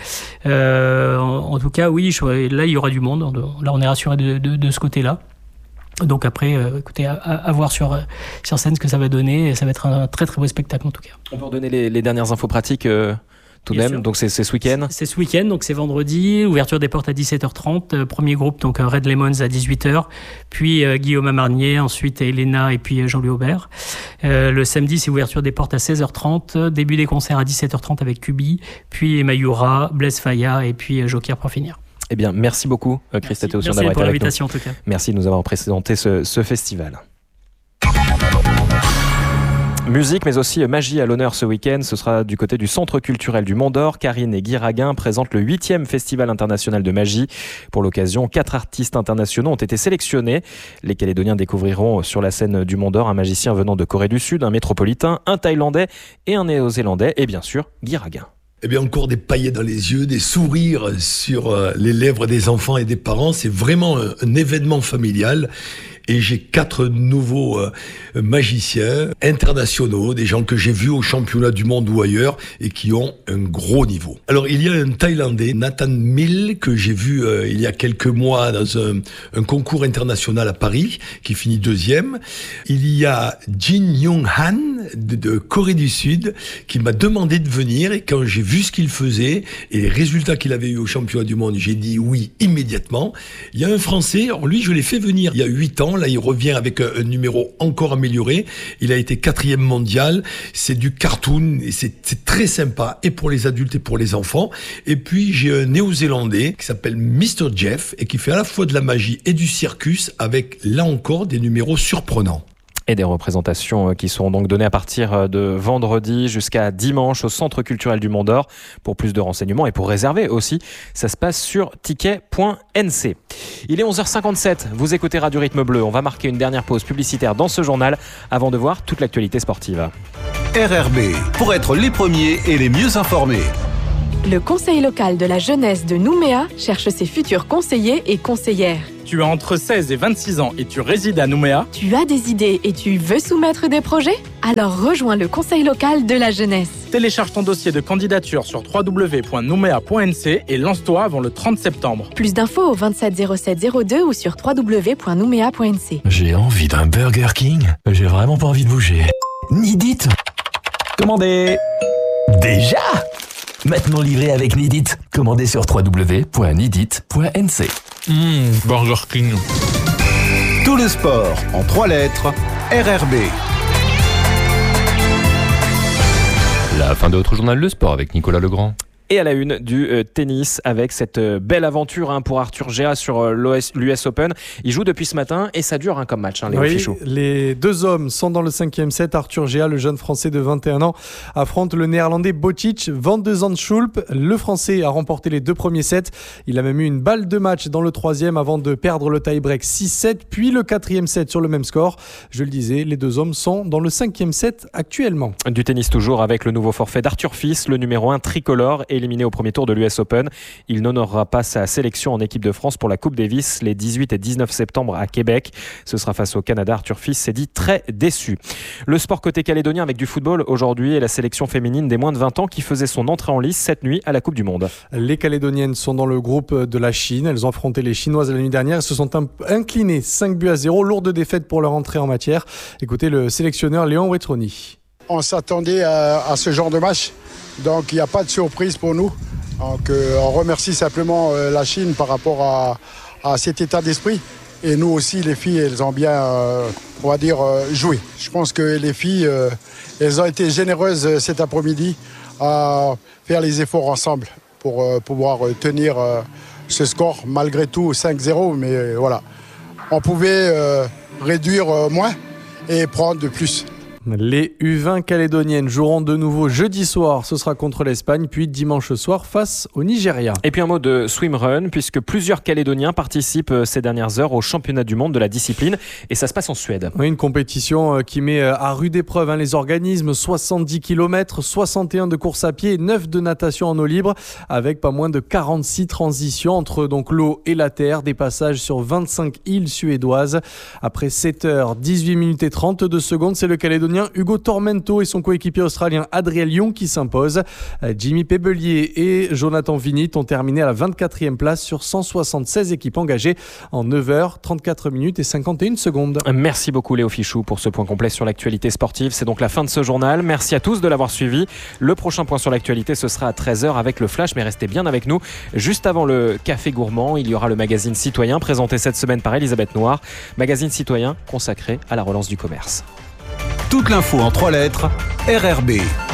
Euh, en, en tout cas, oui, je, là, il y aura du monde. Là, on est rassuré de, de, de ce côté-là. Donc après, euh, écoutez, à, à voir sur, sur scène ce que ça va donner. Ça va être un très, très beau spectacle, en tout cas. On peut redonner les, les dernières infos pratiques euh... tout de même, donc c'est, c'est ce week-end. C'est, c'est ce week-end, donc c'est vendredi, ouverture des portes à dix-sept heures trente, euh, premier groupe, donc Red Lemons à dix-huit heures, puis euh, Guillaume Amarnier, ensuite Elena et puis Jean-Louis Aubert. Euh, le samedi, c'est ouverture des portes à seize heures trente, début des concerts à dix-sept heures trente avec Cubi, puis Mayura, Blaise Faya et puis Joker pour finir. Eh bien, merci beaucoup, Christophe Théotion, d'avoir été avec nous. Merci pour l'invitation, en tout cas. Merci de nous avoir présenté ce, ce festival. Musique, mais aussi magie à l'honneur ce week-end. Ce sera du côté du Centre culturel du Mont d'Or. Karine et Guy Raguin présentent le huitième Festival international de magie. Pour l'occasion, quatre artistes internationaux ont été sélectionnés. Les Calédoniens découvriront sur la scène du Mont d'Or un magicien venant de Corée du Sud, un métropolitain, un Thaïlandais et un Néo-Zélandais. Et bien sûr, Guy Raguin. Eh bien, encore des paillettes dans les yeux, des sourires sur les lèvres des enfants et des parents. C'est vraiment un, un événement familial. Et j'ai quatre nouveaux euh, magiciens internationaux, des gens que j'ai vus au championnat du monde ou ailleurs et qui ont un gros niveau. Alors, il y a un Thaïlandais, Nathan Mill, que j'ai vu euh, il y a quelques mois dans un, un concours international à Paris, qui finit deuxième. Il y a Jin Young Han de, de Corée du Sud, qui m'a demandé de venir, et quand j'ai vu ce qu'il faisait et les résultats qu'il avait eu au championnat du monde, j'ai dit oui immédiatement. Il y a un Français, alors lui je l'ai fait venir il y a huit ans. Là, il revient avec un, un numéro encore amélioré. Il a été quatrième mondial. C'est du cartoon et c'est, c'est très sympa, et pour les adultes et pour les enfants. Et puis, j'ai un Néo-Zélandais qui s'appelle mister Jeff et qui fait à la fois de la magie et du circus avec, là encore, des numéros surprenants. Et des représentations qui seront donc données à partir de vendredi jusqu'à dimanche au Centre culturel du Mont d'Or. Pour plus de renseignements et pour réserver aussi, ça se passe sur ticket point n c. Il est onze heures cinquante-sept, vous écoutez Radio Rythme Bleu. On va marquer une dernière pause publicitaire dans ce journal avant de voir toute l'actualité sportive. R R B, pour être les premiers et les mieux informés. Le Conseil local de la jeunesse de Nouméa cherche ses futurs conseillers et conseillères. Tu as entre seize et vingt-six ans et tu résides à Nouméa. Tu as des idées et tu veux soumettre des projets ? Alors rejoins le Conseil local de la jeunesse. Télécharge ton dossier de candidature sur w w w point nouméa point n c et lance-toi avant le trente septembre. Plus d'infos au vingt-sept zéro sept zéro deux ou sur w w w point nouméa point n c. J'ai envie d'un Burger King. J'ai vraiment pas envie de bouger. Nidit. Commandez. Déjà ? Maintenant livré avec Nidit. Commandez sur w w w point nidit point n c. Mmh, Burger King. Tout le sport en trois lettres, R R B. La fin de votre journal Le Sport avec Nicolas Legrand. Et à la une du euh, tennis avec cette euh, belle aventure hein, pour Arthur Géas sur euh, l'U S Open. Il joue depuis ce matin et ça dure hein, comme match, hein, Léo oui, Fichou. Les deux hommes sont dans le cinquième set. Arthur Géas, le jeune Français de vingt et un ans, affronte le Néerlandais Botic van de Zandschulp. Le Français a remporté les deux premiers sets. Il a même eu une balle de match dans le troisième avant de perdre le tie-break six sept, puis le quatrième set sur le même score. Je le disais, les deux hommes sont dans le cinquième set actuellement. Du tennis toujours avec le nouveau forfait d'Arthur Fils, le numéro un tricolore, éliminé au premier tour de l'U S Open. Il n'honorera pas sa sélection en équipe de France pour la Coupe Davis les dix-huit et dix-neuf septembre à Québec. Ce sera face au Canada. Arthur Fils s'est dit très déçu. Le sport côté calédonien avec du football aujourd'hui et la sélection féminine des moins de vingt ans qui faisait son entrée en lice cette nuit à la Coupe du Monde. Les Calédoniennes sont dans le groupe de la Chine. Elles ont affronté les Chinoises la nuit dernière et se sont inclinées cinq buts à zéro. Lourde défaite pour leur entrée en matière. Écoutez le sélectionneur Léon Wetroni. On s'attendait à, à ce genre de match, donc il n'y a pas de surprise pour nous. Donc, euh, on remercie simplement euh, la Chine par rapport à, à cet état d'esprit. Et nous aussi, les filles, elles ont bien, euh, on va dire, euh, joué. Je pense que les filles, euh, elles ont été généreuses euh, cet après-midi à faire les efforts ensemble pour euh, pouvoir euh, tenir euh, ce score, malgré tout cinq zéro. Mais euh, voilà, on pouvait euh, réduire euh, moins et prendre de plus. Les U vingt calédoniennes joueront de nouveau jeudi soir, ce sera contre l'Espagne, puis dimanche soir face au Nigeria. Et puis un mot de swimrun, puisque plusieurs Calédoniens participent ces dernières heures au championnat du monde de la discipline, et ça se passe en Suède. Oui, une compétition qui met à rude épreuve hein, les organismes, soixante-dix kilomètres, soixante et un de course à pied, neuf de natation en eau libre, avec pas moins de quarante-six transitions entre donc l'eau et la terre, des passages sur vingt-cinq îles suédoises. Après sept heures, dix-huit minutes et trente-deux secondes, c'est le Calédonien Hugo Tormento et son coéquipier australien Adrien Lyon qui s'imposent. Jimmy Pebelier et Jonathan Vinit ont terminé à la vingt-quatrième place sur cent soixante-seize équipes engagées en neuf heures, trente-quatre minutes et cinquante et une secondes. Merci beaucoup Léo Fichou pour ce point complet sur l'actualité sportive. C'est donc la fin de ce journal. Merci à tous de l'avoir suivi. Le prochain point sur l'actualité, ce sera à treize heures avec le Flash, mais restez bien avec nous. Juste avant le Café Gourmand, il y aura le magazine Citoyen présenté cette semaine par Elisabeth Noir. Magazine Citoyen consacré à la relance du commerce. Toute l'info en trois lettres, R R B.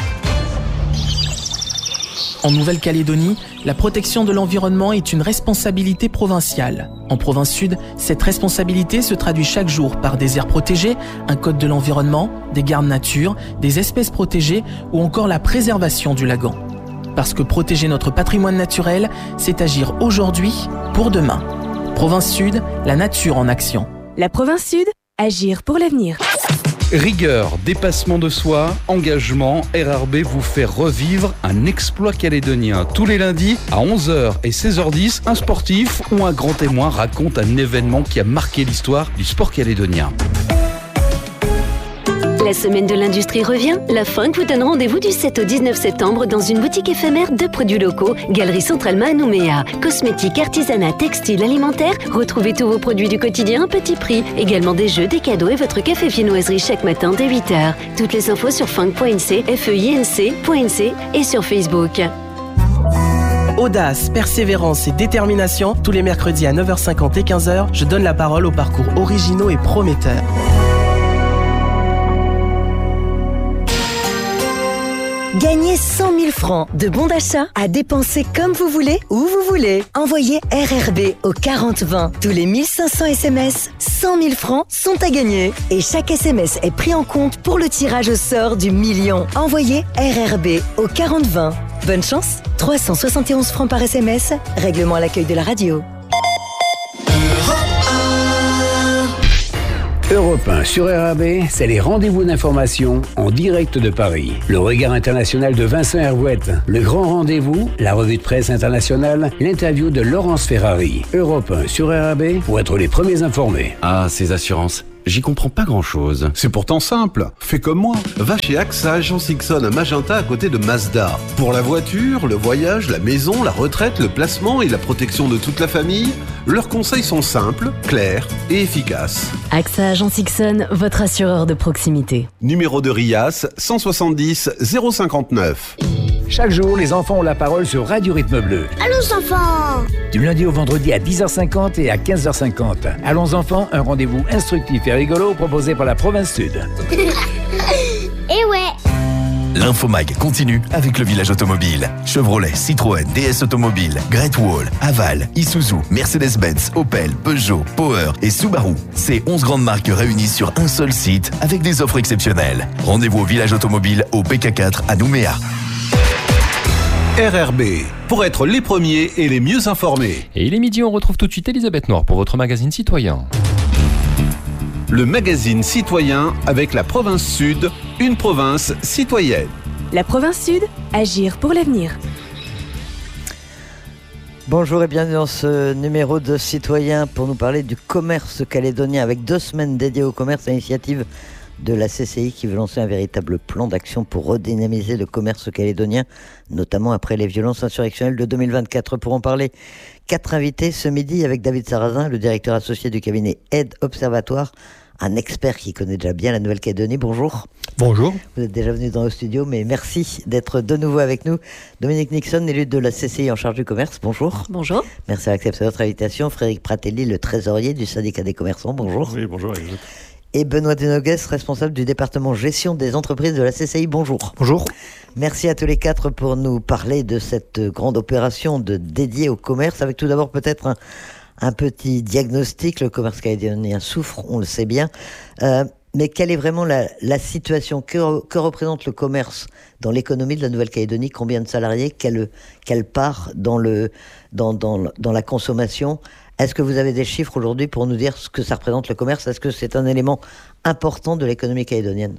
En Nouvelle-Calédonie, la protection de l'environnement est une responsabilité provinciale. En province sud, cette responsabilité se traduit chaque jour par des aires protégées, un code de l'environnement, des gardes nature, des espèces protégées ou encore la préservation du lagon. Parce que protéger notre patrimoine naturel, c'est agir aujourd'hui pour demain. Province sud, la nature en action. La province sud, agir pour l'avenir. Rigueur, dépassement de soi, engagement, R R B vous fait revivre un exploit calédonien. Tous les lundis à onze heures et seize heures dix, un sportif ou un grand témoin raconte un événement qui a marqué l'histoire du sport calédonien. La semaine de l'industrie revient. La Funk vous donne rendez-vous du sept au dix-neuf septembre dans une boutique éphémère de produits locaux, Galerie Centralma à Nouméa. Cosmétiques, artisanat, textile, alimentaire. Retrouvez tous vos produits du quotidien à petit prix. Également des jeux, des cadeaux et votre café viennoiserie chaque matin dès huit heures. Toutes les infos sur funk point n c, f e i n c point n c et sur Facebook. Audace, persévérance et détermination. Tous les mercredis à neuf heures cinquante et quinze heures, je donne la parole aux parcours originaux et prometteurs. Gagnez cent mille francs de bons d'achat à dépenser comme vous voulez, où vous voulez. Envoyez R R B au quarante vingt. Tous les mille cinq cents S M S, cent mille francs sont à gagner. Et chaque S M S est pris en compte pour le tirage au sort du million. Envoyez R R B au quarante vingt. Bonne chance, trois cent soixante et onze francs par S M S. Règlement à l'accueil de la radio. Europe un sur R R B, c'est les rendez-vous d'information en direct de Paris. Le regard international de Vincent Hervouette, le grand rendez-vous, la revue de presse internationale, l'interview de Laurence Ferrari. Europe un sur R R B pour être les premiers informés. Ah, ces assurances. J'y comprends pas grand-chose. C'est pourtant simple. Fais comme moi. Va chez A X A Agence Ixon à Magenta à côté de Mazda. Pour la voiture, le voyage, la maison, la retraite, le placement et la protection de toute la famille, leurs conseils sont simples, clairs et efficaces. A X A Agence Ixon, votre assureur de proximité. Numéro de R I A S cent soixante-dix zéro cinquante-neuf. Chaque jour, les enfants ont la parole sur Radio Rythme Bleu. Allons enfants! Du lundi au vendredi à dix heures cinquante et à quinze heures cinquante. Allons enfants, un rendez-vous instructif et rigolo proposé par la province sud. Eh ouais! L'infomag continue avec le village automobile. Chevrolet, Citroën, D S Automobile, Great Wall, Haval, Isuzu, Mercedes-Benz, Opel, Peugeot, Power et Subaru. Ces onze grandes marques réunies sur un seul site avec des offres exceptionnelles. Rendez-vous au village automobile au P K quatre à Nouméa. R R B, pour être les premiers et les mieux informés. Et il est midi, on retrouve tout de suite Elisabeth Noir pour votre magazine citoyen. Le magazine citoyen avec la province Sud, une province citoyenne. La province Sud, agir pour l'avenir. Bonjour et bienvenue dans ce numéro de Citoyen pour nous parler du commerce calédonien avec deux semaines dédiées au commerce à l'initiative de la C C I qui veut lancer un véritable plan d'action pour redynamiser le commerce calédonien, notamment après les violences insurrectionnelles de deux mille vingt-quatre. Pour en parler, quatre invités ce midi avec David Sarrazin, le directeur associé du cabinet Aide Observatoire, un expert qui connaît déjà bien la Nouvelle-Calédonie. Bonjour. Bonjour. Vous êtes déjà venu dans le studio, mais merci d'être de nouveau avec nous. Dominique Nixon, élu de la C C I en charge du commerce. Bonjour. Bonjour. Merci d'avoir accepté notre invitation. Frédéric Pratelli, le trésorier du syndicat des commerçants. Bonjour. Oui, bonjour. Et Benoît Denogues, responsable du département gestion des entreprises de la C C I. Bonjour. Bonjour. Merci à tous les quatre pour nous parler de cette grande opération de dédiée au commerce. Avec tout d'abord peut-être un, un petit diagnostic. Le commerce calédonien souffre, on le sait bien. Euh, mais quelle est vraiment la, la situation que, que représente le commerce dans l'économie de la Nouvelle-Calédonie? Combien de salariés? Quelle, quelle part dans, le, dans, dans, dans la consommation? Est-ce que vous avez des chiffres aujourd'hui pour nous dire ce que ça représente le commerce? Est-ce que c'est un élément important de l'économie calédonienne?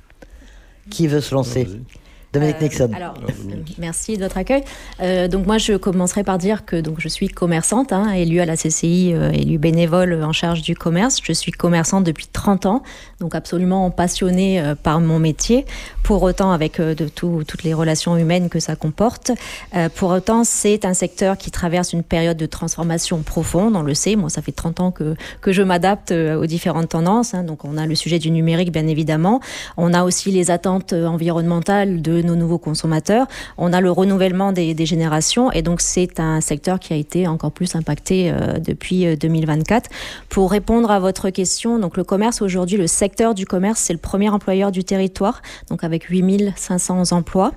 Qui veut se lancer? Dominique euh, Nixon. Alors, euh, merci de votre accueil. Euh, donc moi, je commencerai par dire que donc, je suis commerçante, hein, élue à la C C I, euh, élue bénévole en charge du commerce. Je suis commerçante depuis trente ans, donc absolument passionnée euh, par mon métier. Pour autant, avec euh, de tout, toutes les relations humaines que ça comporte. Euh, pour autant, c'est un secteur qui traverse une période de transformation profonde, on le sait. Moi, ça fait trente ans que, que je m'adapte euh, aux différentes tendances. Hein. Donc on a le sujet du numérique, bien évidemment. On a aussi les attentes environnementales de nos nouveaux consommateurs. On a le renouvellement des, des générations et donc c'est un secteur qui a été encore plus impacté euh, depuis euh, deux mille vingt-quatre. Pour répondre à votre question, donc le commerce aujourd'hui, le secteur du commerce, c'est le premier employeur du territoire, donc avec huit mille cinq cents emplois.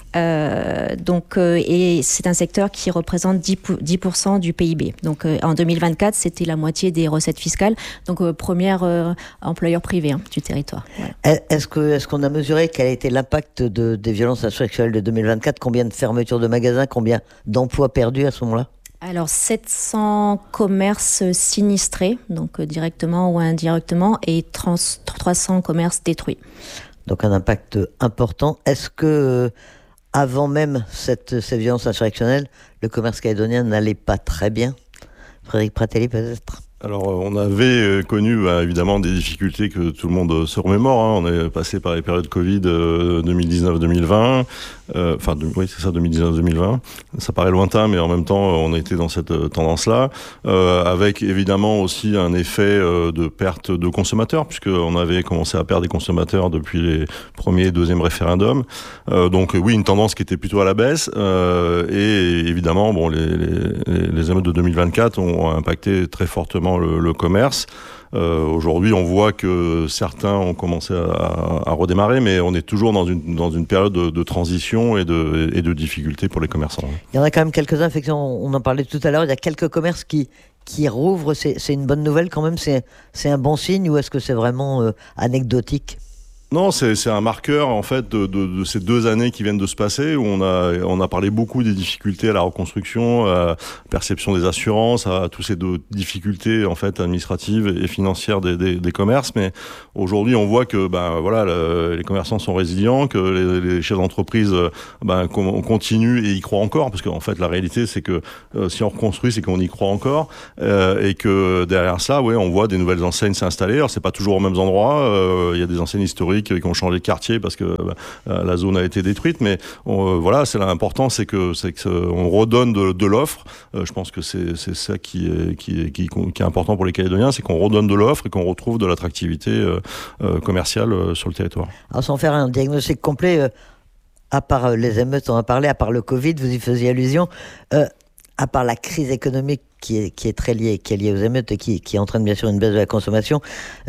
Euh, donc, euh, et c'est un secteur qui représente dix pour cent du P I B. Donc euh, en deux mille vingt-quatre, c'était la moitié des recettes fiscales. Donc euh, premier euh, employeur privé hein, du territoire. Voilà. Est-ce que, est-ce qu'on a mesuré quel a été l'impact de, des violences insurrectionnelles de deux mille vingt-quatre? Combien de fermetures de magasins? Combien d'emplois perdus à ce moment-là? Alors sept cents commerces sinistrés, donc euh, directement ou indirectement, et trois cents commerces détruits. Donc un impact important. Est-ce que avant même cette, cette violence insurrectionnelle, le commerce calédonien n'allait pas très bien? Frédéric Pratelli peut-être? Alors, on avait connu bah, évidemment des difficultés que tout le monde se remémore. Hein. On est passé par les périodes Covid euh, deux mille dix-neuf deux mille vingt. Euh, enfin, de, oui, c'est ça, deux mille dix-neuf deux mille vingt. Ça paraît lointain, mais en même temps, on a été dans cette euh, tendance-là. Euh, avec évidemment aussi un effet euh, de perte de consommateurs, puisqu'on avait commencé à perdre des consommateurs depuis les premiers et deuxièmes référendums. Euh, donc, oui, une tendance qui était plutôt à la baisse. Euh, et évidemment, bon, les, les, les émeutes de deux mille vingt-quatre ont impacté très fortement Le, le commerce. Euh, aujourd'hui, on voit que certains ont commencé à, à redémarrer, mais on est toujours dans une, dans une période de, de transition et de, et de difficultés pour les commerçants. Il y en a quand même quelques-uns, effectivement, on en parlait tout à l'heure, il y a quelques commerces qui, qui rouvrent, c'est, c'est une bonne nouvelle quand même, c'est, c'est un bon signe ou est-ce que c'est vraiment euh, anecdotique? Non, c'est, c'est un marqueur en fait de, de, de ces deux années qui viennent de se passer où on a on a parlé beaucoup des difficultés à la reconstruction, à la perception des assurances, à toutes ces deux difficultés en fait administratives et financières des, des, des commerces. Mais aujourd'hui, on voit que ben voilà, le, les commerçants sont résilients, que les, les chefs d'entreprise ben on continue et y croient encore parce qu'en fait la réalité c'est que euh, si on reconstruit, c'est qu'on y croit encore euh, et que derrière ça, ouais, on voit des nouvelles enseignes s'installer. Alors c'est pas toujours aux mêmes endroits. Il euh, y a des enseignes historiques qui ont changé de quartier parce que bah, la zone a été détruite, mais on, euh, voilà, c'est l'important, c'est que c'est que on redonne de, de l'offre. Euh, je pense que c'est c'est ça qui est qui est, qui, qui est important pour les Calédoniens, c'est qu'on redonne de l'offre et qu'on retrouve de l'attractivité euh, euh, commerciale euh, sur le territoire. Alors sans faire un diagnostic complet, euh, à part euh, les émeutes, on en a parlé, à part le Covid, vous y faisiez allusion. Euh, à part la crise économique qui est, qui est très liée, qui est liée aux émeutes et qui, qui entraîne bien sûr une baisse de la consommation, euh,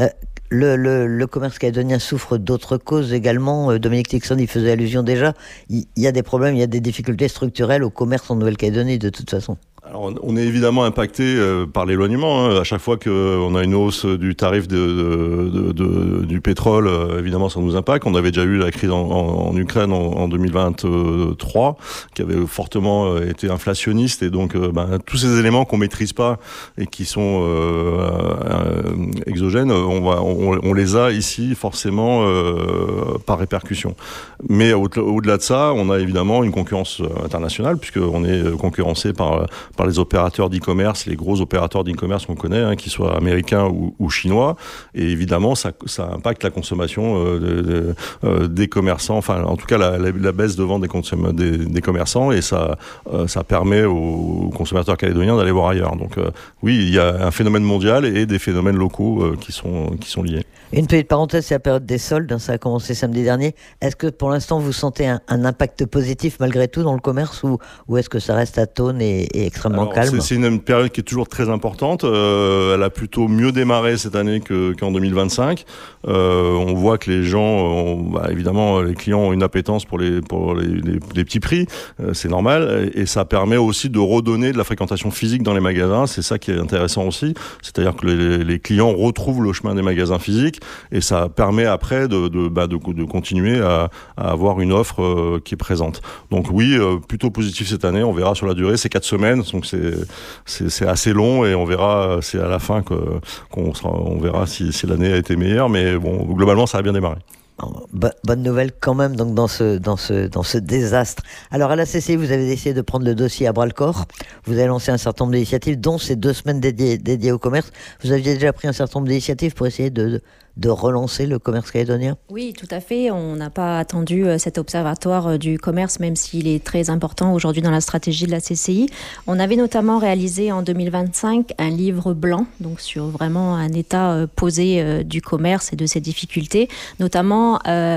Le, le, le commerce calédonien souffre d'autres causes également. Dominique Tixon y faisait allusion déjà. Il y a des problèmes, il y a des difficultés structurelles au commerce en Nouvelle-Calédonie de toute façon. Alors, on est évidemment impacté euh, par l'éloignement. Hein. À chaque fois qu'on a une hausse du tarif de, de, de, de, du pétrole, euh, évidemment, ça nous impacte. On avait déjà eu la crise en, en, en Ukraine en, en deux mille vingt-trois, qui avait fortement euh, été inflationniste. Et donc, euh, ben, tous ces éléments qu'on maîtrise pas et qui sont euh, euh, exogènes, on, va, on, on les a ici forcément euh, par répercussion. Mais au, au-delà de ça, on a évidemment une concurrence internationale, puisqu'on est concurrencé par par les opérateurs d'e-commerce, les gros opérateurs d'e-commerce qu'on connaît, hein, qu'ils soient américains ou, ou chinois. Et évidemment, ça, ça impacte la consommation euh, de, de, euh, des commerçants, enfin, en tout cas, la, la, la baisse de vente des, consom- des, des commerçants, et ça, euh, ça permet aux consommateurs calédoniens d'aller voir ailleurs. Donc, euh, oui, il y a un phénomène mondial et des phénomènes locaux euh, qui sont, qui sont liés. Une petite parenthèse, c'est la période des soldes, ça a commencé samedi dernier. Est-ce que pour l'instant vous sentez un, un impact positif malgré tout dans le commerce, ou, ou est-ce que ça reste atone et, et extrêmement Alors, calme? c'est, c'est une période qui est toujours très importante. Euh, elle a plutôt mieux démarré cette année que, qu'en deux mille vingt-cinq. Euh, on voit que les gens, ont, bah, évidemment, les clients ont une appétence pour les, pour les, les, les petits prix. Euh, c'est normal. Et, et ça permet aussi de redonner de la fréquentation physique dans les magasins. C'est ça qui est intéressant aussi. C'est-à-dire que les, les clients retrouvent le chemin des magasins physiques. Et ça permet après de, de, bah, de, de continuer à, à avoir une offre euh, qui est présente. Donc oui, euh, plutôt positif cette année. On verra sur la durée. C'est quatre semaines, donc c'est, c'est, c'est assez long, et on verra, c'est à la fin que, qu'on sera, on verra si, si l'année a été meilleure. Mais bon, globalement, ça a bien démarré. Bonne nouvelle quand même donc dans ce, dans ce, dans ce désastre. Alors à la C C I, vous avez décidé de prendre le dossier à bras-le-corps. Vous avez lancé un certain nombre d'initiatives, dont ces deux semaines dédiées, dédiées au commerce. Vous aviez déjà pris un certain nombre d'initiatives pour essayer de, de, de relancer le commerce calédonien? Oui, tout à fait. On n'a pas attendu cet observatoire du commerce, même s'il est très important aujourd'hui dans la stratégie de la C C I. On avait notamment réalisé en deux mille vingt-cinq un livre blanc, donc sur vraiment un état posé du commerce et de ses difficultés, notamment Euh,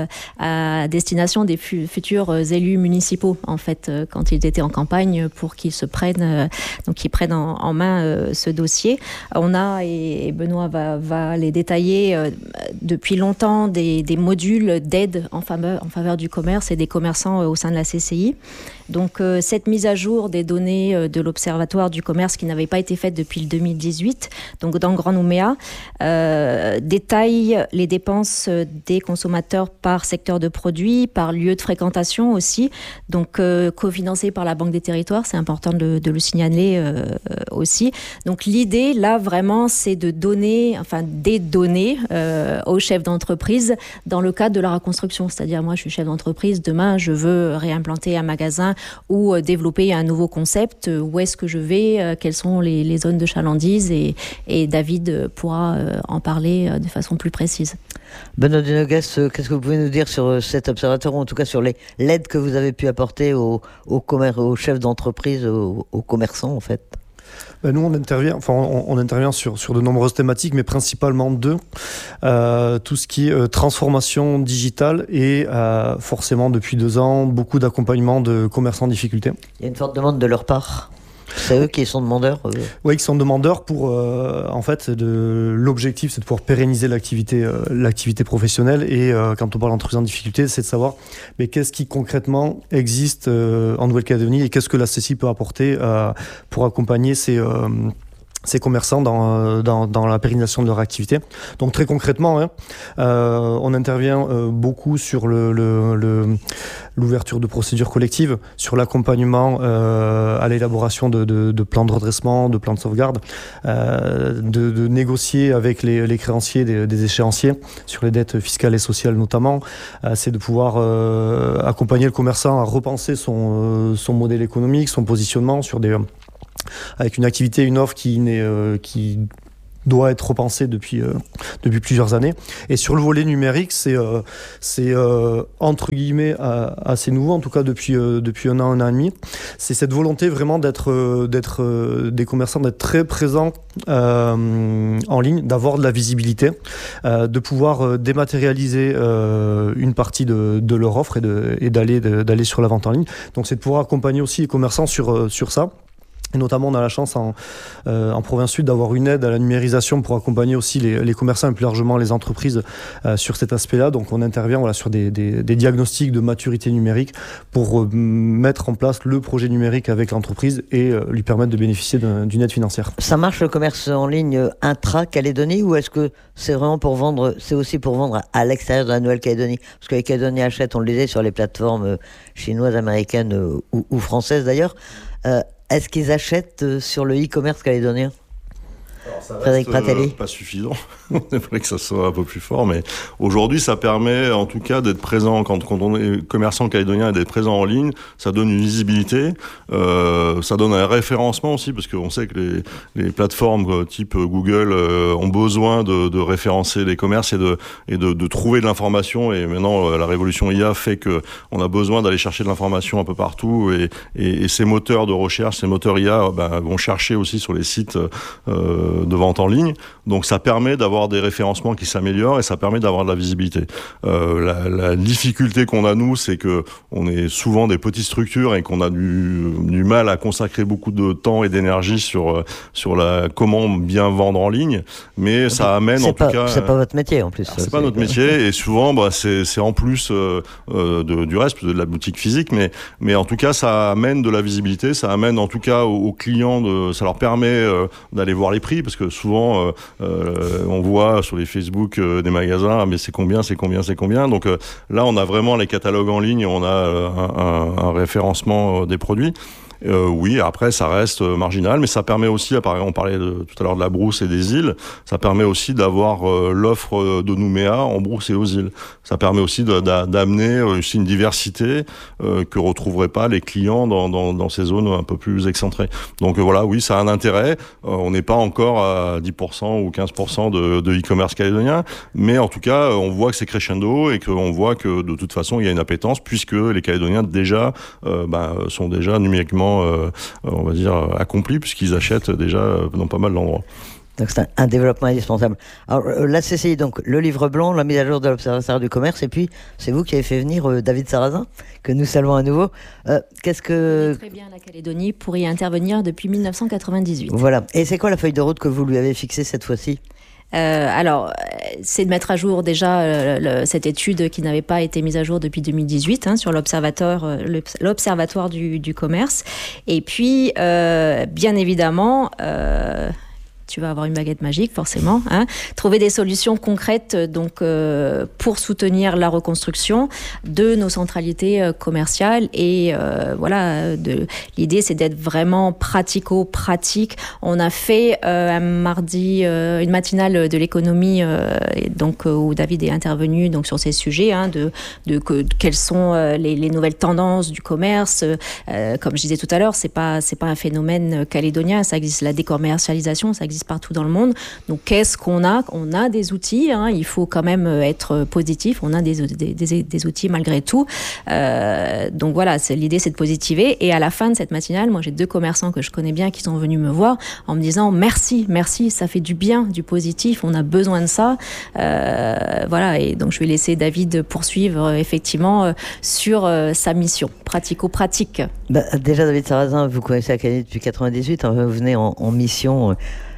à destination des fu- futurs élus municipaux, en fait, euh, quand ils étaient en campagne, pour qu'ils se prennent, euh, donc qu'ils prennent en, en main euh, ce dossier. On a, et, et Benoît va, va les détailler, euh, depuis longtemps des, des modules d'aide en faveur, en faveur du commerce et des commerçants euh, au sein de la C C I. Donc euh, cette mise à jour des données euh, de l'Observatoire du commerce, qui n'avait pas été faite depuis le deux mille dix-huit, donc dans Grand Nouméa, euh, détaille les dépenses des consommateurs par secteur de produits, par lieu de fréquentation aussi, donc euh, cofinancé par la Banque des Territoires, c'est important de, de le signaler euh, aussi. Donc l'idée là vraiment, c'est de donner, enfin des données euh, aux chefs d'entreprise dans le cadre de la reconstruction. C'est-à-dire, moi je suis chef d'entreprise, demain je veux réimplanter un magasin ou euh, développer un nouveau concept, euh, où est-ce que je vais, euh, quelles sont les, les zones de chalandise, et, et David pourra euh, en parler euh, de façon plus précise. Benoît Dunogues, qu'est-ce que vous pouvez nous dire sur cet observatoire, ou en tout cas sur les, l'aide que vous avez pu apporter aux, aux, commer- aux chefs d'entreprise, aux, aux commerçants en fait? Ben nous, on intervient, enfin, on, on intervient sur, sur de nombreuses thématiques, mais principalement deux. Euh, tout ce qui est euh, transformation digitale et euh, forcément, depuis deux ans, beaucoup d'accompagnement de commerçants en difficulté. Il y a une forte demande de leur part. C'est eux qui sont demandeurs euh... Oui, qui sont demandeurs pour, euh, en fait, de, l'objectif, c'est de pouvoir pérenniser l'activité, euh, l'activité professionnelle. Et euh, quand on parle d'entreprise en difficulté, c'est de savoir mais qu'est-ce qui concrètement existe euh, en Nouvelle-Calédonie, et qu'est-ce que la C C I peut apporter euh, pour accompagner ces... Euh, ces commerçants dans, dans, dans la pérennisation de leur activité. Donc très concrètement, hein, euh, on intervient euh, beaucoup sur le, le, le, l'ouverture de procédures collectives, sur l'accompagnement euh, à l'élaboration de, de, de plans de redressement, de plans de sauvegarde, euh, de, de négocier avec les, les créanciers des, des échéanciers sur les dettes fiscales et sociales notamment. Euh, c'est de pouvoir euh, accompagner le commerçant à repenser son, euh, son modèle économique, son positionnement sur des... avec une activité, une offre qui, n'est, euh, qui doit être repensée depuis, euh, depuis plusieurs années. Et sur le volet numérique, c'est, euh, c'est euh, entre guillemets euh, assez nouveau, en tout cas depuis, euh, depuis un an, un an et demi. C'est cette volonté vraiment d'être, euh, d'être euh, des commerçants, d'être très présents euh, en ligne, d'avoir de la visibilité, euh, de pouvoir euh, dématérialiser euh, une partie de, de leur offre et, de, et d'aller, de, d'aller sur la vente en ligne. Donc c'est de pouvoir accompagner aussi les commerçants sur, euh, sur ça. Et notamment, on a la chance en, euh, en province sud d'avoir une aide à la numérisation pour accompagner aussi les, les commerçants et plus largement les entreprises euh, sur cet aspect-là. Donc, on intervient voilà, sur des, des, des diagnostics de maturité numérique pour euh, mettre en place le projet numérique avec l'entreprise et euh, lui permettre de bénéficier d'un, d'une aide financière. Ça marche le commerce en ligne intra-Calédonie ou est-ce que c'est vraiment pour vendre, c'est aussi pour vendre à l'extérieur de la Nouvelle-Calédonie? Parce que les Calédoniens achètent, on le disait, sur les plateformes chinoises, américaines euh, ou, ou françaises d'ailleurs. Euh, Est-ce qu'ils achètent sur le e-commerce calédonien? Alors, ça Frédéric reste, Pratelli. euh, pas suffisant. On aimerait que ça soit un peu plus fort, mais aujourd'hui, ça permet en tout cas d'être présent quand, quand on est commerçant calédonien et d'être présent en ligne. Ça donne une visibilité, euh, ça donne un référencement aussi, parce qu'on sait que les, les plateformes euh, type Google euh, ont besoin de, de référencer les commerces et de, et de, de trouver de l'information. Et maintenant, euh, la révolution I A fait que on a besoin d'aller chercher de l'information un peu partout. Et, et, et ces moteurs de recherche, ces moteurs I A, ben, vont chercher aussi sur les sites euh, de vente en ligne. Donc, ça permet d'avoir des référencements qui s'améliorent et ça permet d'avoir de la visibilité. Euh, la, la difficulté qu'on a, nous, c'est que on est souvent des petites structures et qu'on a du, du mal à consacrer beaucoup de temps et d'énergie sur, sur la, comment bien vendre en ligne. Mais ça amène, c'est en pas, tout cas... C'est pas votre métier, en plus. C'est, c'est pas notre métier et souvent, bah, c'est, c'est en plus euh, euh, de, du reste, de la boutique physique. Mais, mais en tout cas, ça amène de la visibilité. Ça amène, en tout cas, aux, aux clients, de, ça leur permet euh, d'aller voir les prix parce que souvent, euh, euh, on voit sur les Facebook euh, des magasins, ah, mais c'est combien, c'est combien, c'est combien. Donc euh, là, on a vraiment les catalogues en ligne, on a euh, un, un, un référencement euh, des produits. Euh, oui, après, ça reste euh, marginal, mais ça permet aussi, on parlait de, tout à l'heure de la brousse et des îles, ça permet aussi d'avoir euh, l'offre de Nouméa en brousse et aux îles. Ça permet aussi de, d'a, d'amener aussi une diversité euh, que retrouveraient pas les clients dans, dans, dans ces zones un peu plus excentrées. Donc euh, voilà, oui, ça a un intérêt. Euh, on n'est pas encore à dix pour cent ou quinze pour cent de, de e-commerce calédonien, mais en tout cas, on voit que c'est crescendo et qu'on voit que de toute façon, il y a une appétence puisque les Calédoniens déjà euh, ben, sont déjà numériquement Euh, on va dire accomplis puisqu'ils achètent déjà dans pas mal d'endroits. Donc c'est un, un développement indispensable. Alors euh, la C C I, donc le livre blanc, la mise à jour de l'Observatoire du commerce, et puis c'est vous qui avez fait venir euh, David Sarrazin, que nous saluons à nouveau. Euh, qu'est-ce que... Très bien la Calédonie pour y intervenir depuis dix-neuf cent quatre-vingt-dix-huit. Voilà. Et c'est quoi la feuille de route que vous lui avez fixée cette fois-ci ? Euh, alors, c'est de mettre à jour déjà euh, le, cette étude qui n'avait pas été mise à jour depuis deux mille dix-huit hein, sur l'observatoire, euh, l'observatoire du, du commerce. Et puis, euh, bien évidemment... Euh, tu vas avoir une baguette magique, forcément. Hein. Trouver des solutions concrètes donc, euh, pour soutenir la reconstruction de nos centralités euh, commerciales. Et euh, voilà, de, l'idée, c'est d'être vraiment pratico-pratique. On a fait euh, un mardi, euh, une matinale de l'économie euh, donc, où David est intervenu donc, sur ces sujets, hein, de, de, que, de quelles sont euh, les, les nouvelles tendances du commerce. Euh, comme je disais tout à l'heure, c'est pas, c'est pas un phénomène calédonien, ça existe, la décommercialisation, ça existe partout dans le monde. Donc, qu'est-ce qu'on a ? On a des outils. Hein, il faut quand même être positif. On a des, des, des, des outils malgré tout. Euh, donc, voilà, c'est, l'idée, c'est de positiver. Et à la fin de cette matinale, moi, j'ai deux commerçants que je connais bien qui sont venus me voir en me disant merci, merci, ça fait du bien, du positif. On a besoin de ça. Euh, voilà. Et donc, je vais laisser David poursuivre euh, effectivement euh, sur euh, sa mission pratico-pratique. Bah, déjà, David Sarrazin, vous connaissez la Calédonie depuis quatre-vingt-dix-huit. Hein, vous venez en, en mission. Euh,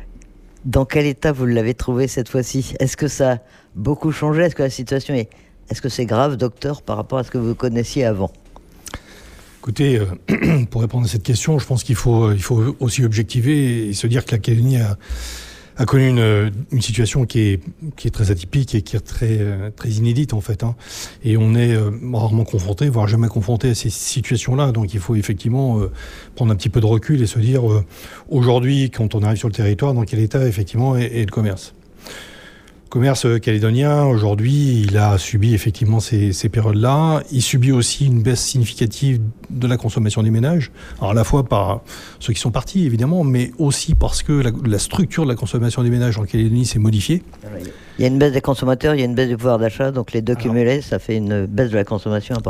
Dans quel état vous l'avez trouvé cette fois-ci ? Est-ce que ça a beaucoup changé ? Est-ce que la situation est... Est-ce que c'est grave, docteur, par rapport à ce que vous connaissiez avant ? Écoutez, euh, pour répondre à cette question, je pense qu'il faut, il faut aussi objectiver et se dire que la Calédonie a, a connu une, une situation qui est, qui est très atypique et qui est très, très inédite en fait. Hein. Et on est euh, rarement confronté, voire jamais confronté à ces situations-là. Donc il faut effectivement euh, prendre un petit peu de recul et se dire euh, aujourd'hui, quand on arrive sur le territoire, dans quel état effectivement est, est le commerce. Le commerce calédonien, aujourd'hui, il a subi effectivement ces, ces périodes-là. Il subit aussi une baisse significative de la consommation des ménages. Alors à la fois par ceux qui sont partis, évidemment, mais aussi parce que la, la structure de la consommation des ménages en Calédonie s'est modifiée. Il y a une baisse des consommateurs, il y a une baisse du pouvoir d'achat, donc les deux cumulés, ça fait une baisse de la consommation importante.